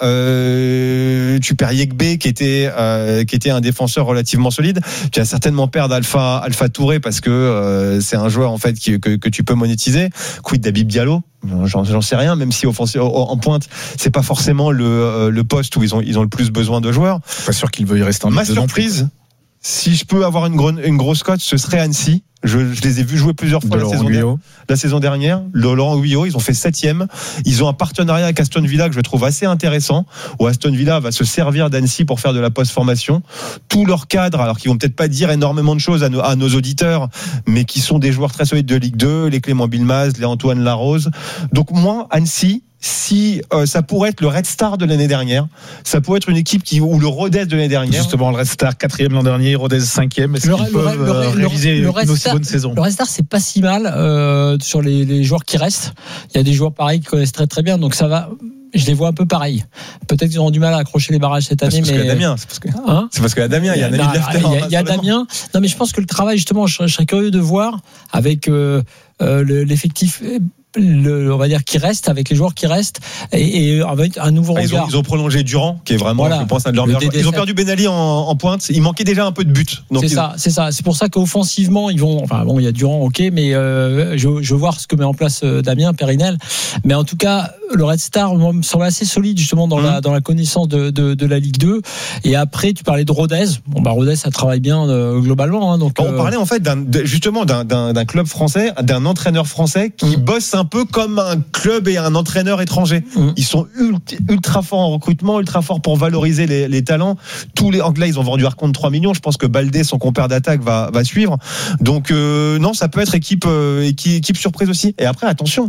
tu perds Yekbe qui était un défenseur relativement solide. Tu vas certainement perdre Alpha Touré parce que c'est un joueur en fait que tu peux monétiser. Quid d'Habib Diallo? J'en sais rien, même si en pointe, c'est pas forcément le poste où ils ont le plus besoin de joueurs. Pas sûr qu'il veuille rester en Ma surprise, si je peux avoir une grosse cote, ce serait Annecy. Je les ai vus jouer plusieurs fois la saison dernière. Laurent Guyot, ils ont fait 7e. Ils ont un partenariat avec Aston Villa que je trouve assez intéressant, où Aston Villa va se servir d'Annecy pour faire de la post-formation. Tous leurs cadres, alors qu'ils vont peut-être pas dire énormément de choses à nos auditeurs, mais qui sont des joueurs très solides de Ligue 2, les Clément Bilmaz, les Antoine Larose. Donc moi, Annecy, si ça pourrait être le Red Star de l'année dernière, ça pourrait être une équipe ou le Rodez de l'année dernière. Justement, le Red Star 4e l'an dernier, Rodez 5e. Est-ce qu'ils peuvent réaliser une aussi bonne saison? Le Red Star, c'est pas si mal sur les joueurs qui restent. Il y a des joueurs pareils qui connaissent très très bien, donc ça va. Je les vois un peu pareils. Peut-être qu'ils auront du mal à accrocher les barrages cette année, mais c'est parce qu'il y a Damien, il y a Damien, il y a Damien. Non, mais je pense que le travail, justement, je serais curieux de voir avec l'effectif. On va dire qui reste avec les joueurs qui restent et avec un nouveau regard. Ils ont prolongé Durand qui est vraiment je pense un de leurs meilleurs. Ils ont perdu Ben Ali en pointe, il manquait déjà un peu de but. Donc c'est ça, c'est pour ça qu'offensivement ils vont il y a Durand mais je veux voir ce que met en place Damien Périnel, mais en tout cas le Red Star me semble assez solide justement dans la connaissance de la Ligue 2. Et après tu parlais de Rodez. Rodez ça travaille bien globalement donc on parlait en fait d'un club français, d'un entraîneur français qui bosse un peu comme un club et un entraîneur étranger. Ils sont ultra forts en recrutement, ultra forts pour valoriser les talents. Tous les Anglais, ils ont vendu Arconte 3 millions. Je pense que Baldé, son compère d'attaque, va suivre. Donc non, ça peut être équipe surprise aussi. Et après, attention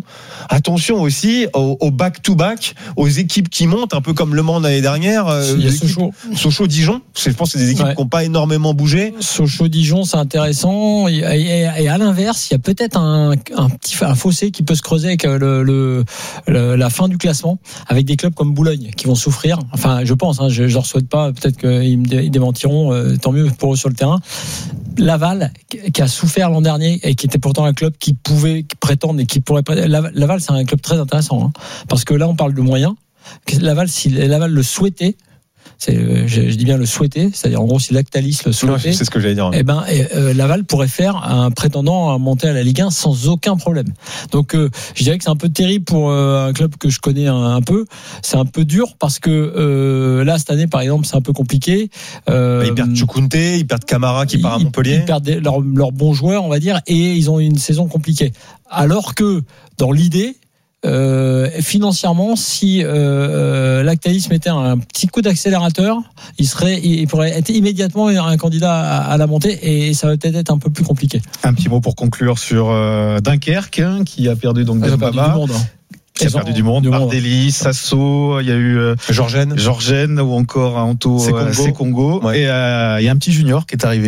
aussi au back-to-back, aux équipes qui montent, un peu comme Le Mans l'année dernière. Il y a Sochaux-Dijon. Je pense que c'est des équipes qui n'ont pas énormément bougé. Sochaux-Dijon, c'est intéressant. Et à l'inverse, il y a peut-être un fossé qui peut se creuser avec la fin du classement, avec des clubs comme Boulogne qui vont souffrir. Enfin, je pense, je leur souhaite pas. Peut-être qu'ils démentiront. Tant mieux pour eux sur le terrain. Laval, qui a souffert l'an dernier et qui était pourtant un club qui pouvait prétendre et qui pourrait. Laval, c'est un club très intéressant, parce que là, on parle de moyens. Laval, si Laval le souhaitait. Je dis bien le souhaiter, c'est-à-dire en gros si Lactalis le souhaitait, c'est ce que j'allais dire. Laval pourrait faire un prétendant à monter à la Ligue 1 sans aucun problème. Donc je dirais que c'est un peu terrible pour un club que je connais un peu. C'est un peu dur parce que là cette année par exemple c'est un peu compliqué. Ils perdent Choukounte, ils perdent Camara qui part à Montpellier. Ils perdent leurs bons joueurs on va dire et ils ont une saison compliquée. Alors que dans l'idée financièrement, si Lactalis mettait un petit coup d'accélérateur, il pourrait être immédiatement un candidat à la montée et ça va peut-être être un peu plus compliqué. Un petit mot pour conclure sur Dunkerque qui a perdu donc Dembaba. Qui a perdu du monde. Bardelli, Sasso, il y a eu Georgène ou encore Anto Sekongo. Ouais. Et il y a un petit junior qui est arrivé.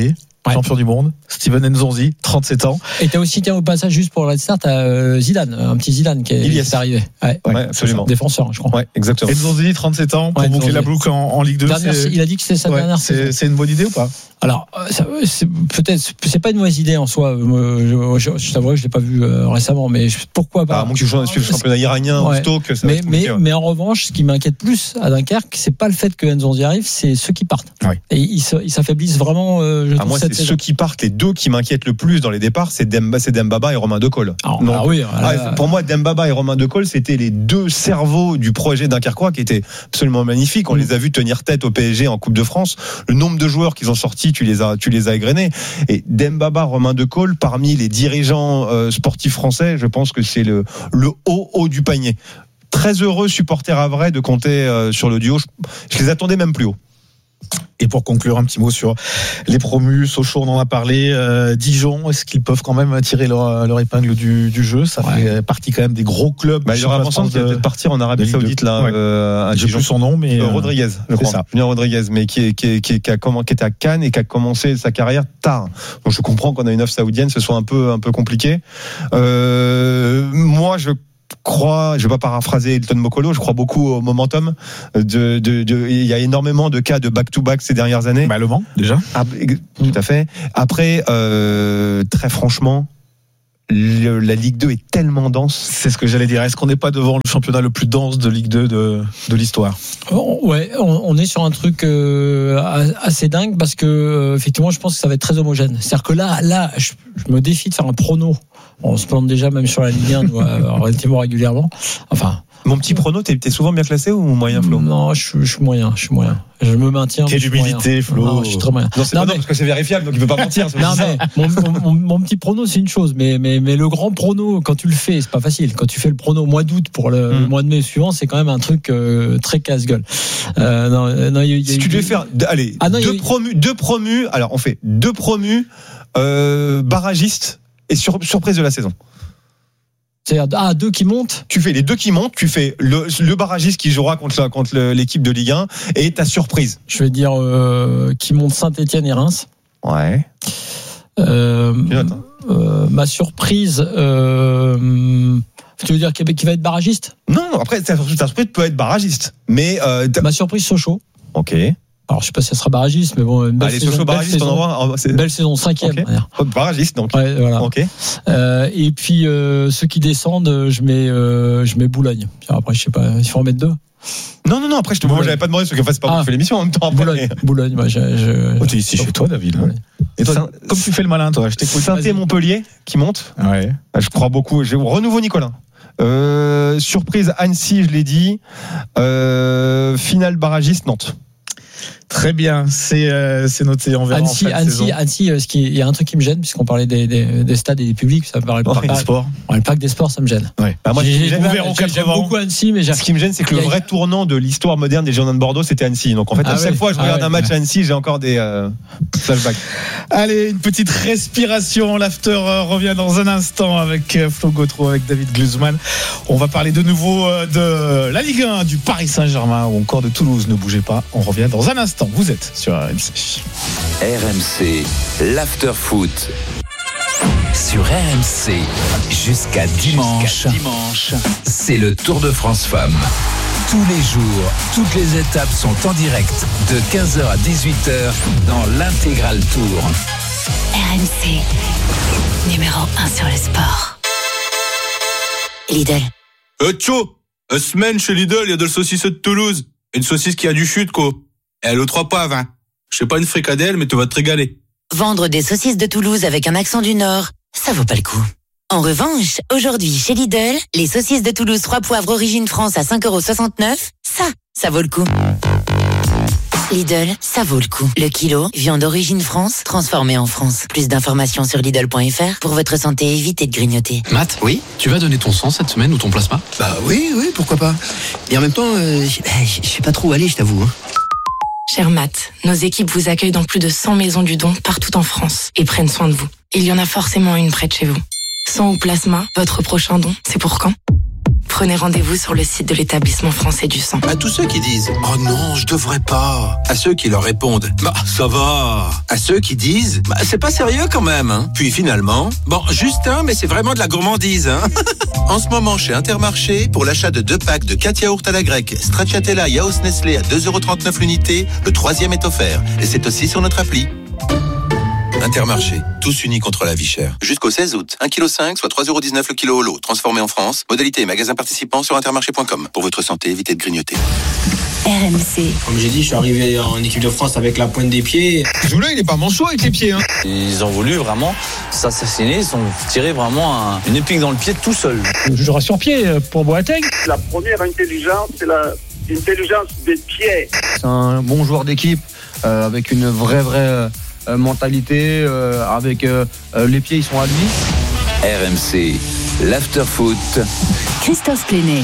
champion du monde. Steven Nzonzi, 37 ans. Et t'as aussi, au passage, juste pour Red Star, t'as Zidane, un petit Zidane qui est arrivé. Ouais, absolument. Défenseur, je crois. Ouais, exactement. Nzonzi, 37 ans, pour boucler la boucle en Ligue 2. Il a dit que c'était sa dernière saison. C'est une bonne idée ou pas? Alors, c'est pas une mauvaise idée en soi. Je t'avoue que je l'ai pas vu récemment, mais pourquoi pas? Moi, je suis le championnat iranien au Stoke. Mais en revanche, ce qui m'inquiète plus à Dunkerque, c'est pas le fait que Nzonzi arrive, c'est ceux qui partent. Oui. Et ils s'affaiblissent vraiment. Moi, c'est ceux qui partent. Les deux qui m'inquiètent le plus dans les départs, c'est Dembaba et Romain Decaule. Pour moi, Dembaba et Romain Decaule, c'était les deux cerveaux du projet dunkerquois qui étaient absolument magnifiques. On les a vus tenir tête au PSG en Coupe de France. Le nombre de joueurs qu'ils ont sortis, tu les as égrenés. Et Dembaba, Romain Decaule, parmi les dirigeants sportifs français, je pense que c'est le haut du panier. Très heureux supporter à vrai de compter sur le duo. Je les attendais même plus haut. Et pour conclure, un petit mot sur les promus. Sochaux, on en a parlé. Dijon, est-ce qu'ils peuvent quand même tirer leur épingle du jeu? Ça fait partie quand même des gros clubs. Il y aura Vincent qui va peut-être partir en Arabie Saoudite là. J'ai plus son nom, mais Rodriguez, je crois. Junior Rodriguez, mais qui était à Cannes et qui a commencé sa carrière tard. Donc je comprends qu'on a une offre saoudienne, ce soit un peu compliqué. Moi, je vais pas paraphraser Elton Mokolo, je crois beaucoup au momentum. Il y a énormément de cas de back-to-back ces dernières années. Le Mans, déjà. Tout à fait. Après, très franchement, la Ligue 2 est tellement dense. C'est ce que j'allais dire. Est-ce qu'on n'est pas devant le championnat le plus dense de Ligue 2 de l'histoire? Ouais, on est sur un truc assez dingue parce que effectivement, je pense que ça va être très homogène. C'est-à-dire que là, je me défie de faire un prono. On se plante déjà même sur la Ligue 1 relativement régulièrement. Enfin. Mon petit prono, t'es souvent bien classé ou moyen, Flo? Non, je suis moyen. Je me maintiens. Quelle humilité, Flo. Non, je suis très moyen. Non, c'est parce que c'est vérifiable, donc il peut pas mentir. Mon petit prono, c'est une chose, mais le grand prono, quand tu le fais, c'est pas facile. Quand tu fais le prono au mois d'août pour le mois de mai suivant, c'est quand même un truc très casse-gueule. Si tu devais faire, deux promus. Alors, on fait deux promus, barragistes et surprise de la saison. C'est-à-dire, deux qui montent. Tu fais les deux qui montent, tu fais le barragiste qui jouera contre l'équipe de Ligue 1 et ta surprise. Je vais dire qui monte Saint-Etienne et Reims. Ouais. Ma surprise, tu veux dire qui va être barragiste? Non, après ta surprise peut être barragiste, mais ma surprise Sochaux. Ok. Alors je sais pas si ça sera barragiste, mais bon, une belle saison, belle saison 5e. Okay. Barragiste donc. Ouais, voilà. Ok. Et puis ceux qui descendent, je mets Boulogne. Après je sais pas, il faut en mettre deux. Non. Après moi j'avais pas demandé parce que c'est pas moi qui fais l'émission en même temps. Boulogne. Moi, tu es ici chez toi, David. Ouais. Et toi, comme tu fais le malin, toi, je t'écoute. Saint-Étienne-Montpellier qui monte. Ouais. Je crois beaucoup. Renouveau Nicolas. Surprise Annecy, je l'ai dit. Finale barragiste Nantes. Très bien, c'est noté. On verra Annecy, il y a un truc qui me gêne puisqu'on parlait des stades et des publics, ça me paraît pas. Le parc des sports, ça me gêne. Ouais. Moi, j'aime beaucoup Annecy, mais ce qui me gêne, c'est que le vrai tournant de l'histoire moderne des Girondins de Bordeaux, c'était Annecy. Donc en fait, à chaque fois que je regarde un match à Annecy, j'ai encore des flashbacks. Allez, une petite respiration. L'after revient dans un instant avec Flo Gautreau, avec David Glusman. On va parler de nouveau de la Ligue 1, du Paris Saint-Germain ou encore de Toulouse. Ne bougez pas, on revient dans un instant. Vous êtes sur RMC. RMC, l'after-foot. Sur RMC, jusqu'à dimanche, c'est le Tour de France Femmes. Tous les jours, toutes les étapes sont en direct de 15h à 18h dans l'intégral Tour. RMC, numéro 1 sur le sport. Lidl. Semaine chez Lidl, il y a de la saucisse de Toulouse. Une saucisse qui a du chute, quoi. Elle aux 3 poivres, hein. Je sais pas une fricadelle, mais tu vas te régaler. Vendre des saucisses de Toulouse avec un accent du Nord, ça vaut pas le coup. En revanche, aujourd'hui, chez Lidl, les saucisses de Toulouse 3 poivres origine France à 5,69 €, ça vaut le coup. Lidl, ça vaut le coup. Le kilo, viande d'origine France, transformée en France. Plus d'informations sur Lidl.fr. Pour votre santé, évitez de grignoter. Matt, oui, tu vas donner ton sang cette semaine ou ton plasma? Bah oui, pourquoi pas. Et en même temps, je sais pas trop où aller, je t'avoue. Hein. Cher Matt, nos équipes vous accueillent dans plus de 100 maisons du don partout en France et prennent soin de vous. Il y en a forcément une près de chez vous. Sang ou plasma, votre prochain don, c'est pour quand ? prenez rendez-vous sur le site de l'établissement français du sang. À tous ceux qui disent « Oh non, je devrais pas ». À ceux qui leur répondent « Bah, ça va ». À ceux qui disent « Bah, c'est pas sérieux quand même hein ». Puis finalement « Bon, juste un, mais c'est vraiment de la gourmandise hein ». En ce moment, chez Intermarché, pour l'achat de 2 packs de 4 yaourts à la grecque, Stracciatella Yaourt Nestlé à 2,39€ l'unité, le 3e est offert. Et c'est aussi sur notre appli. Intermarché, tous unis contre la vie chère. Jusqu'au 16 août, 1,5 kg, soit 3,19€ le kilo au lot, transformé en France. Modalité et magasins participants sur intermarché.com. Pour votre santé, évitez de grignoter. RMC. Comme j'ai dit, je suis arrivé en équipe de France avec la pointe des pieds. Zoula, il n'est pas manchot avec les pieds. Hein. Ils ont voulu vraiment s'assassiner, ils ont tiré vraiment une épingle dans le pied tout seul. Je jouerai sur pied pour Boateng. La première intelligence, c'est l'intelligence des pieds. C'est un bon joueur d'équipe avec une vraie mentalité, avec les pieds, ils sont à lui. RMC, l'after-foot. Christophe Plénet.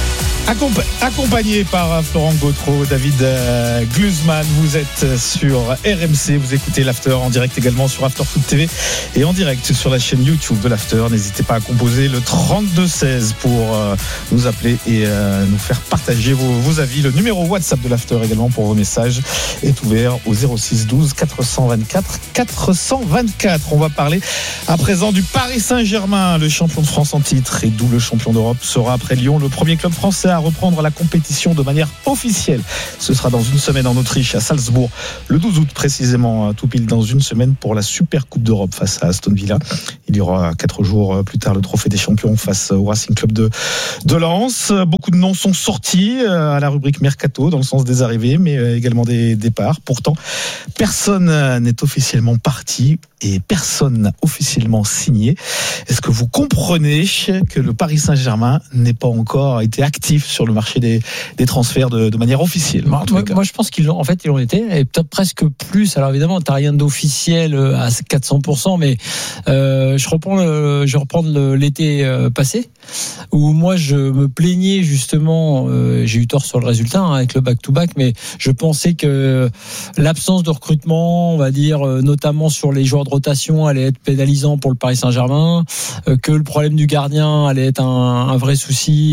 Accompagné par Florent Gautreau, David Gluzman, vous êtes sur RMC, vous écoutez l'After en direct également sur After Foot TV et en direct sur la chaîne YouTube de l'After. N'hésitez pas à composer le 32-16 pour nous appeler et nous faire partager vos avis. Le numéro WhatsApp de l'After également pour vos messages est ouvert au 06 12 424 424. On va parler à présent du Paris Saint-Germain, le champion de France en titre et double champion d'Europe, sera après Lyon le premier club français à reprendre la compétition de manière officielle. Ce sera dans une semaine en Autriche, à Salzbourg, le 12 août précisément, tout pile dans une semaine pour la Super Coupe d'Europe face à Aston Villa. Il y aura 4 jours plus tard le Trophée des Champions face au Racing Club de Lens. Beaucoup de noms sont sortis à la rubrique Mercato dans le sens des arrivées, mais également des départs. Pourtant, personne n'est officiellement parti et personne n'a officiellement signé. Est-ce que vous comprenez que le Paris Saint-Germain n'ait pas encore été actif sur le marché des transferts de manière officielle? Moi, je pense qu'ils l'ont été, et peut-être presque plus. Alors évidemment, t'as rien d'officiel à 400%, mais je reprends l'été passé, où moi je me plaignais justement, j'ai eu tort sur le résultat avec le back-to-back, mais je pensais que l'absence de recrutement, on va dire, notamment sur les joueurs de rotation, allait être pénalisant pour le Paris Saint-Germain, que le problème du gardien allait être un vrai souci,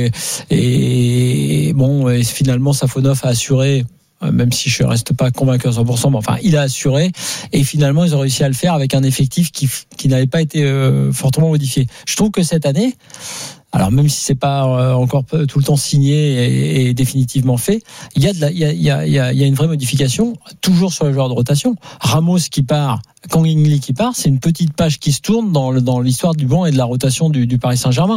et finalement Safonov a assuré, même si je reste pas convaincu à 100%, mais enfin il a assuré, et finalement ils ont réussi à le faire avec un effectif qui n'avait pas été fortement modifié. Je trouve que cette année, alors même si c'est pas encore tout le temps signé et définitivement fait, il y a une vraie modification toujours sur les joueurs de rotation. Ramos qui part, Kang In-lee qui part, c'est une petite page qui se tourne dans l'histoire du banc et de la rotation du Paris Saint-Germain.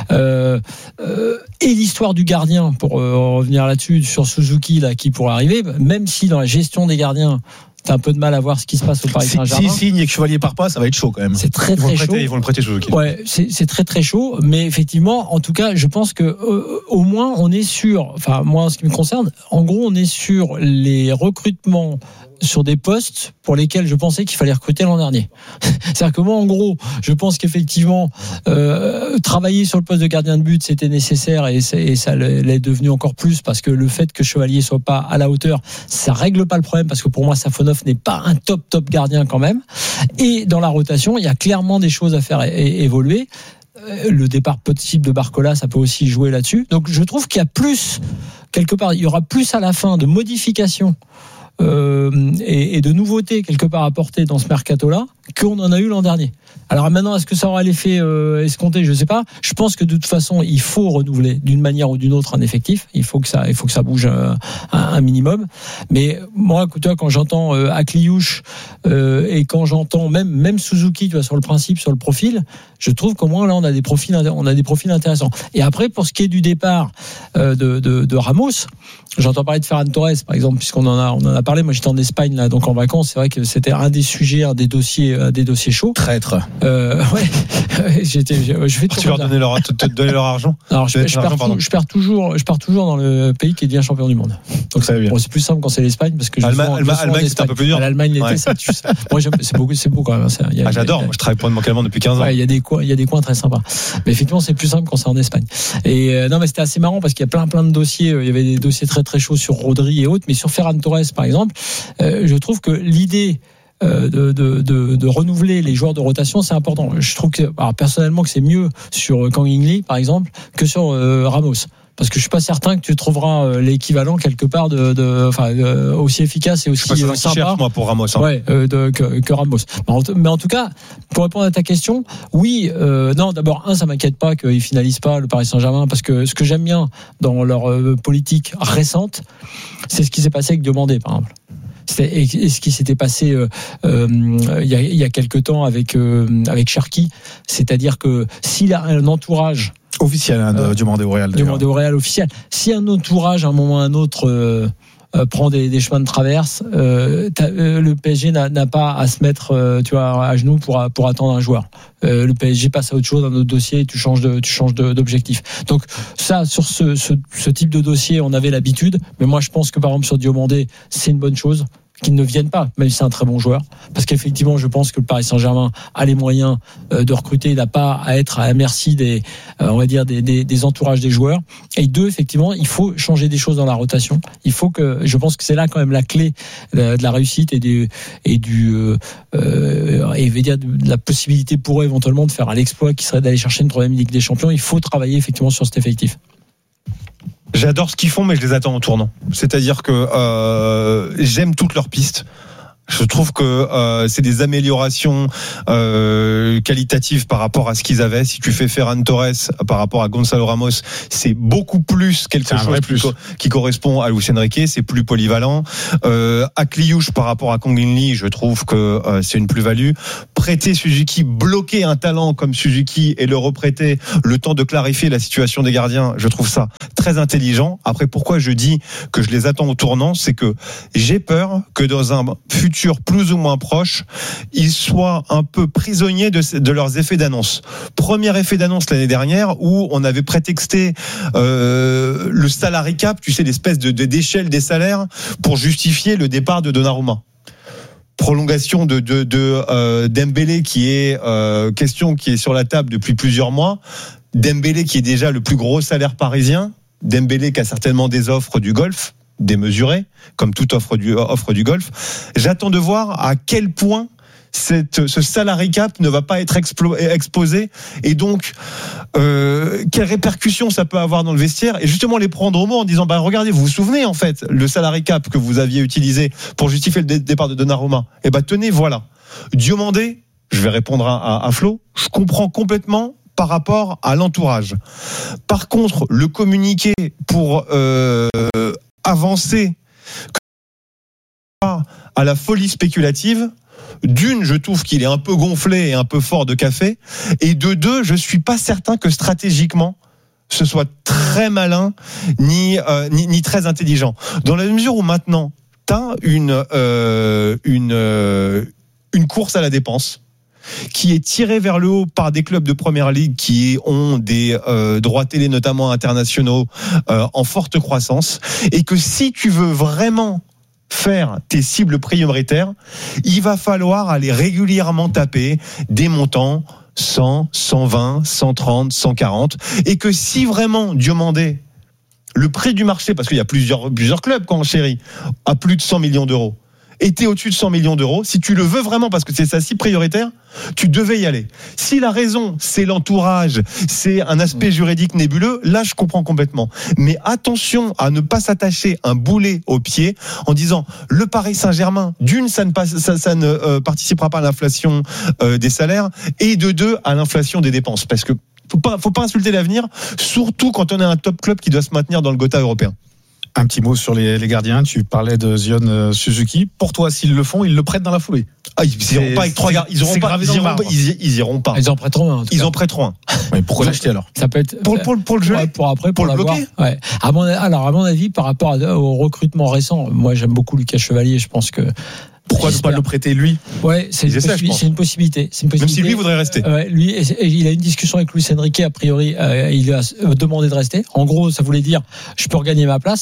Et l'histoire du gardien, pour revenir là-dessus, sur Suzuki là qui pourrait arriver, même si dans la gestion des gardiens t'as un peu de mal à voir ce qui se passe au Paris Saint-Germain. S'il signe et que Chevalier part pas, ça va être chaud quand même. C'est très chaud. Ils vont le prêter Suzuki. Ouais, c'est très chaud, mais effectivement, en tout cas, je pense que au moins on est sûr. Enfin, moi, en ce qui me concerne, en gros, on est sur les recrutements sur des postes pour lesquels je pensais qu'il fallait recruter l'an dernier. C'est-à-dire que moi, en gros, je pense qu'effectivement, travailler sur le poste de gardien de but, c'était nécessaire, et ça l'est devenu encore plus, parce que le fait que Chevalier soit pas à la hauteur, ça règle pas le problème, parce que pour moi, Safonov n'est pas un top gardien quand même. Et dans la rotation, il y a clairement des choses à faire évoluer. Le départ possible de Barcola, ça peut aussi jouer là-dessus. Donc je trouve qu'il y a plus, quelque part, il y aura plus à la fin de modifications et de nouveautés quelque part apportées dans ce mercato-là qu'on en a eu l'an dernier. Alors maintenant, est-ce que ça aura l'effet escompté? Je sais pas. Je pense que de toute façon, il faut renouveler d'une manière ou d'une autre un effectif. Il faut que ça bouge un minimum. Mais moi, toi, quand j'entends Akliouche et quand j'entends même Suzuki, tu vois, sur le principe, sur le profil, je trouve qu'au moins là, on a des profils intéressants. Et après, pour ce qui est du départ de Ramos, j'entends parler de Ferran Torres, par exemple, puisqu'on en a parlé. Moi, j'étais en Espagne là, donc en vacances. C'est vrai que c'était un des sujets, un des dossiers chauds. Traître. Ouais. Tu leur donner leur argent. Alors je pars toujours dans le pays qui devient champion du monde. Donc ça va bien. Bon, c'est plus simple quand c'est l'Espagne, parce que Allemagne, c'est un peu plus dur. L'Allemagne l'été, ça tue. Moi c'est beau quand même. J'adore. Moi, je travaille pour Montcalman depuis 15 ans. Ouais, il y a des coins très sympas. Mais effectivement, c'est plus simple quand c'est en Espagne. Et non, mais c'était assez marrant parce qu'il y a plein de dossiers. Il y avait des dossiers très chauds sur Rodri et autres, mais sur Ferran Torres, par exemple, je trouve que l'idée de renouveler les joueurs de rotation, c'est important. Je trouve que, alors personnellement, que c'est mieux sur Kang In Lee, par exemple, que sur Ramos. Parce que je suis pas certain que tu trouveras l'équivalent quelque part aussi efficace et aussi sympa. Cherche, moi, pour Ramos. Hein. Ouais, que Ramos. Mais en tout cas, pour répondre à ta question, oui, non, d'abord, ça m'inquiète pas qu'ils finalisent pas le Paris Saint-Germain, parce que ce que j'aime bien dans leur politique récente, c'est ce qui s'est passé avec Diomandé, par exemple. Et ce qui s'était passé il y a quelque temps avec Cherki, c'est-à-dire que s'il a un entourage officiel Diomandé au Real. Diomandé au Real officiel. Si un entourage, à un moment ou à un autre, prend des chemins de traverse, le PSG n'a pas à se mettre à genoux pour attendre un joueur. Le PSG passe à autre chose, un autre dossier, tu changes d'objectif. Donc ça, sur ce type de dossier, on avait l'habitude, mais moi je pense que par exemple sur Diomandé, c'est une bonne chose qu'ils ne viennent pas, même si c'est un très bon joueur, parce qu'effectivement je pense que le Paris Saint-Germain a les moyens de recruter, il n'a pas à être à la merci des entourages des joueurs. Et deux, effectivement, il faut changer des choses dans la rotation. Je pense que c'est là quand même la clé de la réussite de la possibilité pour eux éventuellement de faire l'exploit qui serait d'aller chercher une 3e Ligue des Champions. Il faut travailler effectivement sur cet effectif. J'adore ce qu'ils font, mais je les attends au tournant. C'est-à-dire que j'aime toutes leurs pistes. Je trouve que c'est des améliorations qualitatives par rapport à ce qu'ils avaient. Si tu fais Ferran Torres par rapport à Gonzalo Ramos, c'est beaucoup plus quelque chose qui correspond à Luis Enrique. C'est plus polyvalent. Akliouche par rapport à Kang In Lee, je trouve que c'est une plus-value. Prêter Suzuki, bloquer un talent comme Suzuki et le reprêter, le temps de clarifier la situation des gardiens, je trouve ça très intelligent. Après, pourquoi je dis que je les attends au tournant, c'est que j'ai peur que dans un futur plus ou moins proche, ils soient un peu prisonniers de leurs effets d'annonce. Premier effet d'annonce l'année dernière où on avait prétexté le salary cap, tu sais, l'espèce d'échelle des salaires pour justifier le départ de Donnarumma. Prolongation de Dembélé qui est question qui est sur la table depuis plusieurs mois. Dembélé qui est déjà le plus gros salaire parisien. Dembélé qui a certainement des offres du golf démesurées, comme toute offre du golf. J'attends de voir à quel point ce salary cap ne va pas être exposé et donc quelles répercussions ça peut avoir dans le vestiaire et justement les prendre au mot en disant regardez, vous vous souvenez en fait le salary cap que vous aviez utilisé pour justifier le départ de Donnarumma, tenez, voilà. Diomandé, je vais répondre à Flo, je comprends complètement par rapport à l'entourage. Par contre, le communiqué pour avancer à la folie spéculative, d'une, je trouve qu'il est un peu gonflé et un peu fort de café, et de deux, je suis pas certain que stratégiquement ce soit très malin ni très intelligent. Dans la mesure où maintenant t'as une course à la dépense qui est tirée vers le haut par des clubs de première ligue qui ont des droits télé notamment internationaux en forte croissance, et que si tu veux vraiment faire tes cibles prioritaires, il va falloir aller régulièrement taper des montants 100, 120, 130, 140, et que si vraiment Diomandé, le prix du marché, parce qu'il y a plusieurs clubs qui ont enchéri à plus de 100 millions d'euros, était au-dessus de 100 millions d'euros, si tu le veux vraiment parce que c'est ça si prioritaire, tu devais y aller. Si la raison, c'est l'entourage, c'est un aspect juridique nébuleux, là je comprends complètement. Mais attention à ne pas s'attacher un boulet au pied en disant le Paris Saint-Germain, d'une, ça ne participera pas à l'inflation des salaires, et de deux, à l'inflation des dépenses. Parce que faut pas insulter l'avenir, surtout quand on est un top club qui doit se maintenir dans le Gotha européen. Un petit mot sur les gardiens. Tu parlais de Zion Suzuki. Pour toi, s'ils le font, ils le prêtent dans la foulée. Ils iront pas avec 3 gardiens. Ils iront pas. Ils en prêteront un. Ils en prêteront un. Mais pourquoi l'acheter alors? Ça peut être pour le geler, pour le bloquer. Ouais. À mon avis, par rapport au recrutement récent, moi j'aime beaucoup Lucas Chevalier. Je pense que pourquoi ne pas le prêter lui? Ouais, c'est une possibilité. Même si lui voudrait rester. Lui, il a une discussion avec Luis Enrique. A priori, il a demandé de rester. En gros, ça voulait dire, je peux regagner ma place.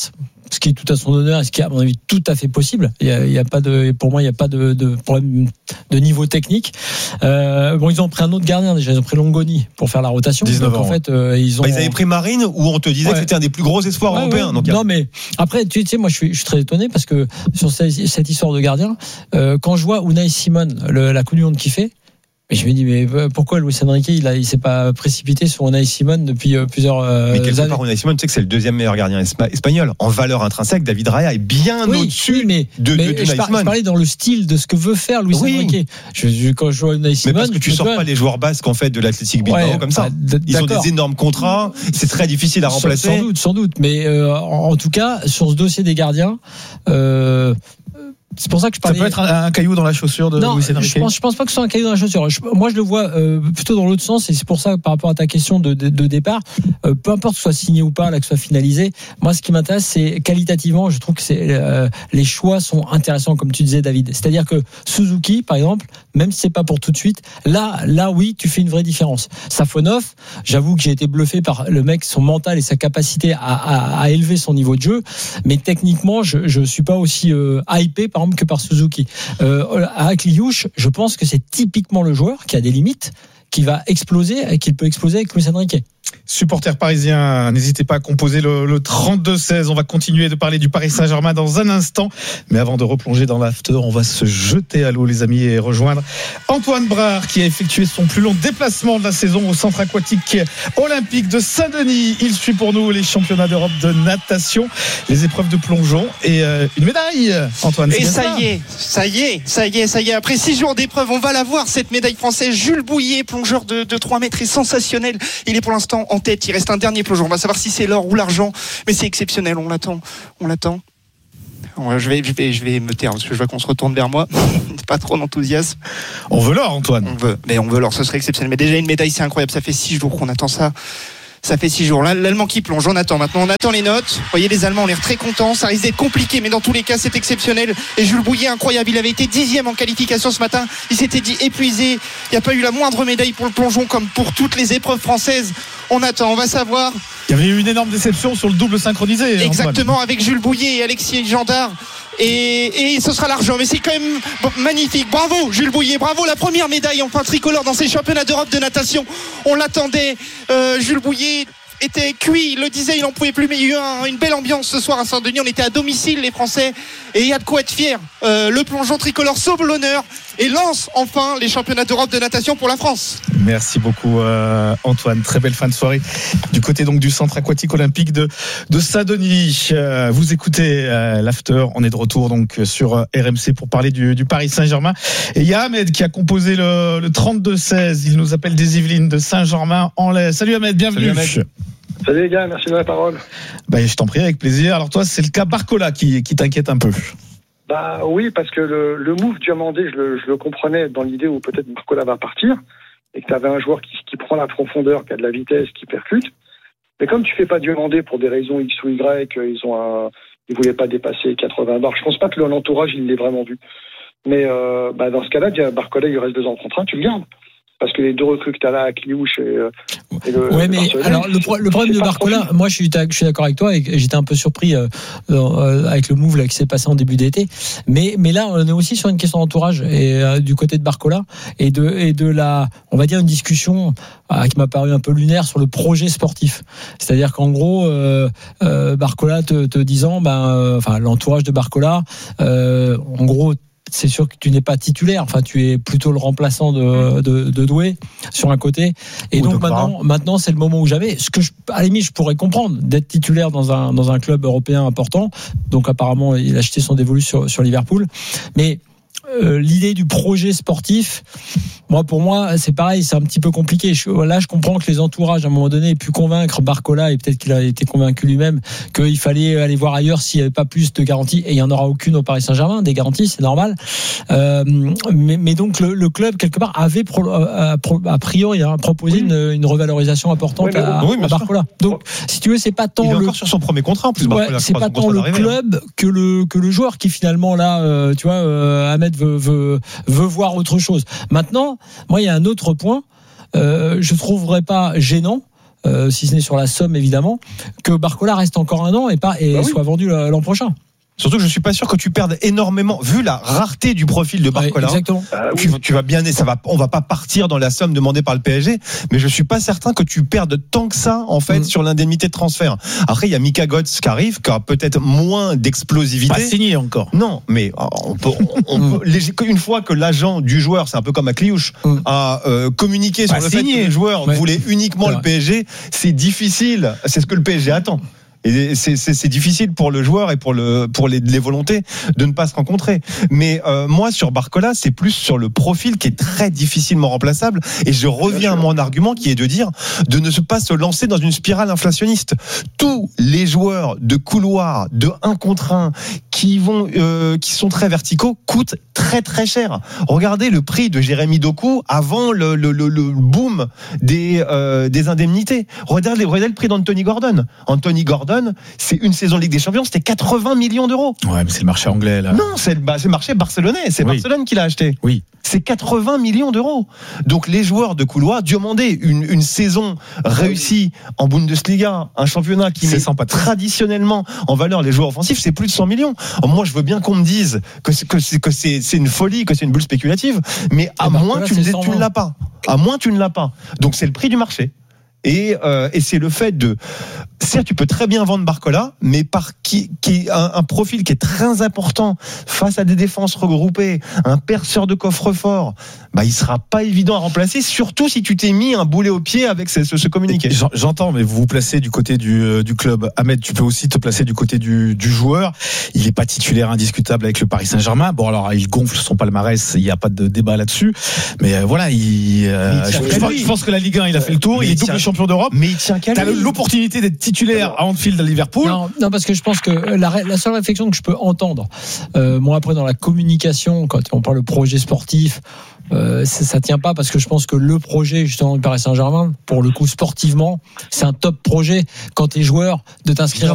ce qui est tout à son honneur, et ce qui est à mon avis tout à fait possible. Il y a pas de, pour moi, il y a pas de problème de niveau technique. Ils ont pris un autre gardien déjà, ils ont pris Longoni pour faire la rotation. 19 donc ans, en fait, ils avaient pris Marine où on te disait que c'était un des plus gros espoirs européens. Donc, non mais après, tu sais, moi je suis très étonné parce que sur cette histoire de gardien, quand je vois Unai Simon, la Coupe du Monde qu'il fait. Et je me dis, mais pourquoi Luis Enrique, il s'est pas précipité sur Unai Simon depuis plusieurs mais quelque années. part, Unai Simon, tu sais que c'est le deuxième meilleur gardien espagnol. En valeur intrinsèque, David Raya est bien au-dessus de Unai Simon. Je parlais dans le style de ce que veut faire Luis Enrique. Quand je vois Unai Simon. Mais parce que tu sors pas les joueurs basques, en fait, de l'Athletic Bilbao comme ça. Ils ont des énormes contrats. C'est très difficile à remplacer. Sans doute. Mais, en tout cas, sur ce dossier des gardiens, c'est pour ça que je parlais. Ça peut être un caillou dans la chaussure de Luis Enrique. Je pense pas que ce soit un caillou dans la chaussure. Moi, je le vois plutôt dans l'autre sens, et c'est pour ça, par rapport à ta question de départ, peu importe que ce soit signé ou pas, là, que ce soit finalisé, moi, ce qui m'intéresse, c'est qualitativement, je trouve que les choix sont intéressants, comme tu disais, David. C'est-à-dire que Suzuki, par exemple, même si c'est pas pour tout de suite, là, oui, tu fais une vraie différence. Safonov, j'avoue que j'ai été bluffé par le mec, son mental et sa capacité à élever son niveau de jeu, mais techniquement, je suis pas aussi hypé, par exemple, que par Suzuki. Avec Liouche, je pense que c'est typiquement le joueur qui a des limites, qui va exploser et qui peut exploser avec Luis Enrique. Supporters parisiens, n'hésitez pas à composer le 32-16. On va continuer de parler du Paris Saint-Germain dans un instant. Mais avant de replonger dans l'after, on va se jeter à l'eau, les amis, et rejoindre Antoine Brard, qui a effectué son plus long déplacement de la saison au centre aquatique olympique de Saint-Denis. Il suit pour nous les championnats d'Europe de natation, les épreuves de plongeon et une médaille, Antoine. Et ça y est. Après 6 jours d'épreuve, on va la voir, cette médaille française. Jules Bouillet, plongeur de 3 mètres, est sensationnel. Il est pour l'instant en tête, il reste un dernier plongeon, on va savoir si c'est l'or ou l'argent, mais c'est exceptionnel, on l'attend. Je vais me taire parce que je vois qu'on se retourne vers moi. Pas trop d'enthousiasme. On veut l'or, Antoine. On veut l'or, ce serait exceptionnel. Mais déjà une médaille, c'est incroyable, ça fait 6 jours qu'on attend ça. Ça fait 6 jours. Là, l'Allemand qui plonge, on attend maintenant. On attend les notes. Vous voyez, les Allemands ont l'air très contents. Ça risque d'être compliqué, mais dans tous les cas, c'est exceptionnel. Et Jules Bouillet, incroyable. Il avait été 10e en qualification ce matin. Il s'était dit épuisé. Il n'y a pas eu la moindre médaille pour le plongeon, comme pour toutes les épreuves françaises. On attend, on va savoir. Il y avait eu une énorme déception sur le double synchronisé. Exactement, Antoine. avec Jules Bouillet et Alexis Gendard. Et ce sera l'argent, mais c'est quand même magnifique. Bravo Jules Bouillet, bravo, la première médaille enfin tricolore dans ces championnats d'Europe de natation. On l'attendait. Jules Bouillet était cuit, il le disait, il n'en pouvait plus, mais il y a eu une belle ambiance ce soir à Saint-Denis. On était à domicile, les Français, et il y a de quoi être fier. Le plongeon tricolore sauve l'honneur et lance enfin les championnats d'Europe de natation pour la France. Merci beaucoup Antoine, très belle fin de soirée du côté donc du centre aquatique olympique de Saint-Denis. Vous écoutez l'after, on est de retour donc sur RMC pour parler du Paris Saint-Germain, et il y a Ahmed qui a composé le 32-16. Il nous appelle des Yvelines de Saint-Germain-en-Laye. Salut Ahmed, bienvenue. Salut Ahmed. Salut les gars, merci de la parole. Je t'en prie, avec plaisir. Alors toi, c'est le cas Barcola qui t'inquiète un peu. Oui, parce que le move Diomandé, je le comprenais dans l'idée où peut-être Barcola va partir et que tu avais un joueur qui prend la profondeur, qui a de la vitesse, qui percute. Mais comme tu fais pas Diomandé pour des raisons X ou Y, ils voulaient pas dépasser 80 barres. Je pense pas que l'entourage il l'ait vraiment vu. Mais dans ce cas-là, Barcola il reste 2 ans de contrat, tu le gardes. Parce que les 2 recrues que tu as là, Kliouche et le. Ouais, mais alors le problème de Barcola, moi je suis d'accord avec toi, et j'étais un peu surpris avec le move là qui s'est passé en début d'été. Mais là, on est aussi sur une question d'entourage et du côté de Barcola et de la, on va dire, une discussion qui m'a paru un peu lunaire sur le projet sportif. C'est-à-dire qu'en gros, Barcola te disant, l'entourage de Barcola, en gros. C'est sûr que tu n'es pas titulaire, enfin tu es plutôt le remplaçant de Doué sur un côté, et donc maintenant c'est le moment ou jamais. Ce que à la limite je pourrais comprendre d'être titulaire dans un club européen important. Donc apparemment il a acheté son dévolu sur Liverpool, mais l'idée du projet sportif, pour moi, c'est pareil, c'est un petit peu compliqué. Là, je comprends que les entourages, à un moment donné, aient pu convaincre Barcola, et peut-être qu'il a été convaincu lui-même, qu'il fallait aller voir ailleurs s'il n'y avait pas plus de garanties, et il n'y en aura aucune au Paris Saint-Germain, des garanties, c'est normal. Mais donc, le club, quelque part, avait a priori proposé une revalorisation importante à Barcola. Donc, si tu veux, c'est pas tant il est encore sur son premier contrat, en plus, Barcola. C'est pas tant le club que le joueur qui, finalement, là, tu vois, Ahmed veut voir autre chose. Maintenant, moi, il y a un autre point. Je trouverais pas gênant si ce n'est sur la somme évidemment, que Barcola reste encore un an et soit vendu l'an prochain. Surtout que je suis pas sûr que tu perdes énormément, vu la rareté du profil de Barcola. Exactement. Tu vas bien, on va pas partir dans la somme demandée par le PSG, mais je suis pas certain que tu perdes tant que ça, en fait, sur l'indemnité de transfert. Après, il y a Mika Götze qui arrive, qui a peut-être moins d'explosivité. Pas signé encore. Non, mais on peut, une fois que l'agent du joueur, c'est un peu comme à Kliouche, a communiqué sur le fait que le joueur voulait uniquement le PSG, c'est difficile. C'est ce que le PSG attend. Et c'est difficile pour le joueur et pour les volontés de ne pas se rencontrer. Mais moi, sur Barcola, c'est plus sur le profil qui est très difficilement remplaçable. Et je reviens à mon argument qui est de dire de ne pas se lancer dans une spirale inflationniste. Tous les joueurs de couloir, de 1 contre 1, qui sont très verticaux, coûtent très très cher. Regardez le prix de Jérémy Doku avant le boom des indemnités. Regardez le prix d'Anthony Gordon. Anthony Gordon, c'est une saison de Ligue des Champions, c'était 80 millions d'euros. Ouais, mais c'est le marché anglais, là. Non, c'est le marché barcelonais. C'est Barcelone qui l'a acheté. Oui. C'est 80 millions d'euros. Donc, les joueurs de couloir, demandez une saison réussie en Bundesliga, un championnat qui met traditionnellement en valeur les joueurs offensifs, c'est plus de 100 millions. Alors, moi, je veux bien qu'on me dise que c'est une folie, que c'est une bulle spéculative, mais à moins que tu ne l'as pas. À moins tu ne l'as pas. Donc, c'est le prix du marché. Et c'est le fait de... Certes, tu peux très bien vendre Barcola, mais qui est un profil qui est très important face à des défenses regroupées, un perceur de coffre-fort, il sera pas évident à remplacer, surtout si tu t'es mis un boulet au pied avec ce communiqué. J'entends, mais vous vous placez du côté du club. Ahmed, tu peux aussi te placer du côté du joueur. Il n'est pas titulaire indiscutable avec le Paris Saint-Germain. Bon, alors, il gonfle son palmarès, il n'y a pas de débat là-dessus. Mais voilà, je pense que la Ligue 1, il a fait le tour, il est double champion d'Europe. Mais il tient qu'à lui. T'as l'opportunité d'être titulaire à Anfield à Liverpool. Non, parce que je pense que la seule réflexion que je peux entendre, moi après dans la communication, quand on parle de projet sportif, ça tient pas, parce que je pense que le projet justement du Paris Saint-Germain, pour le coup sportivement, c'est un top projet quand t'es joueur de t'inscrire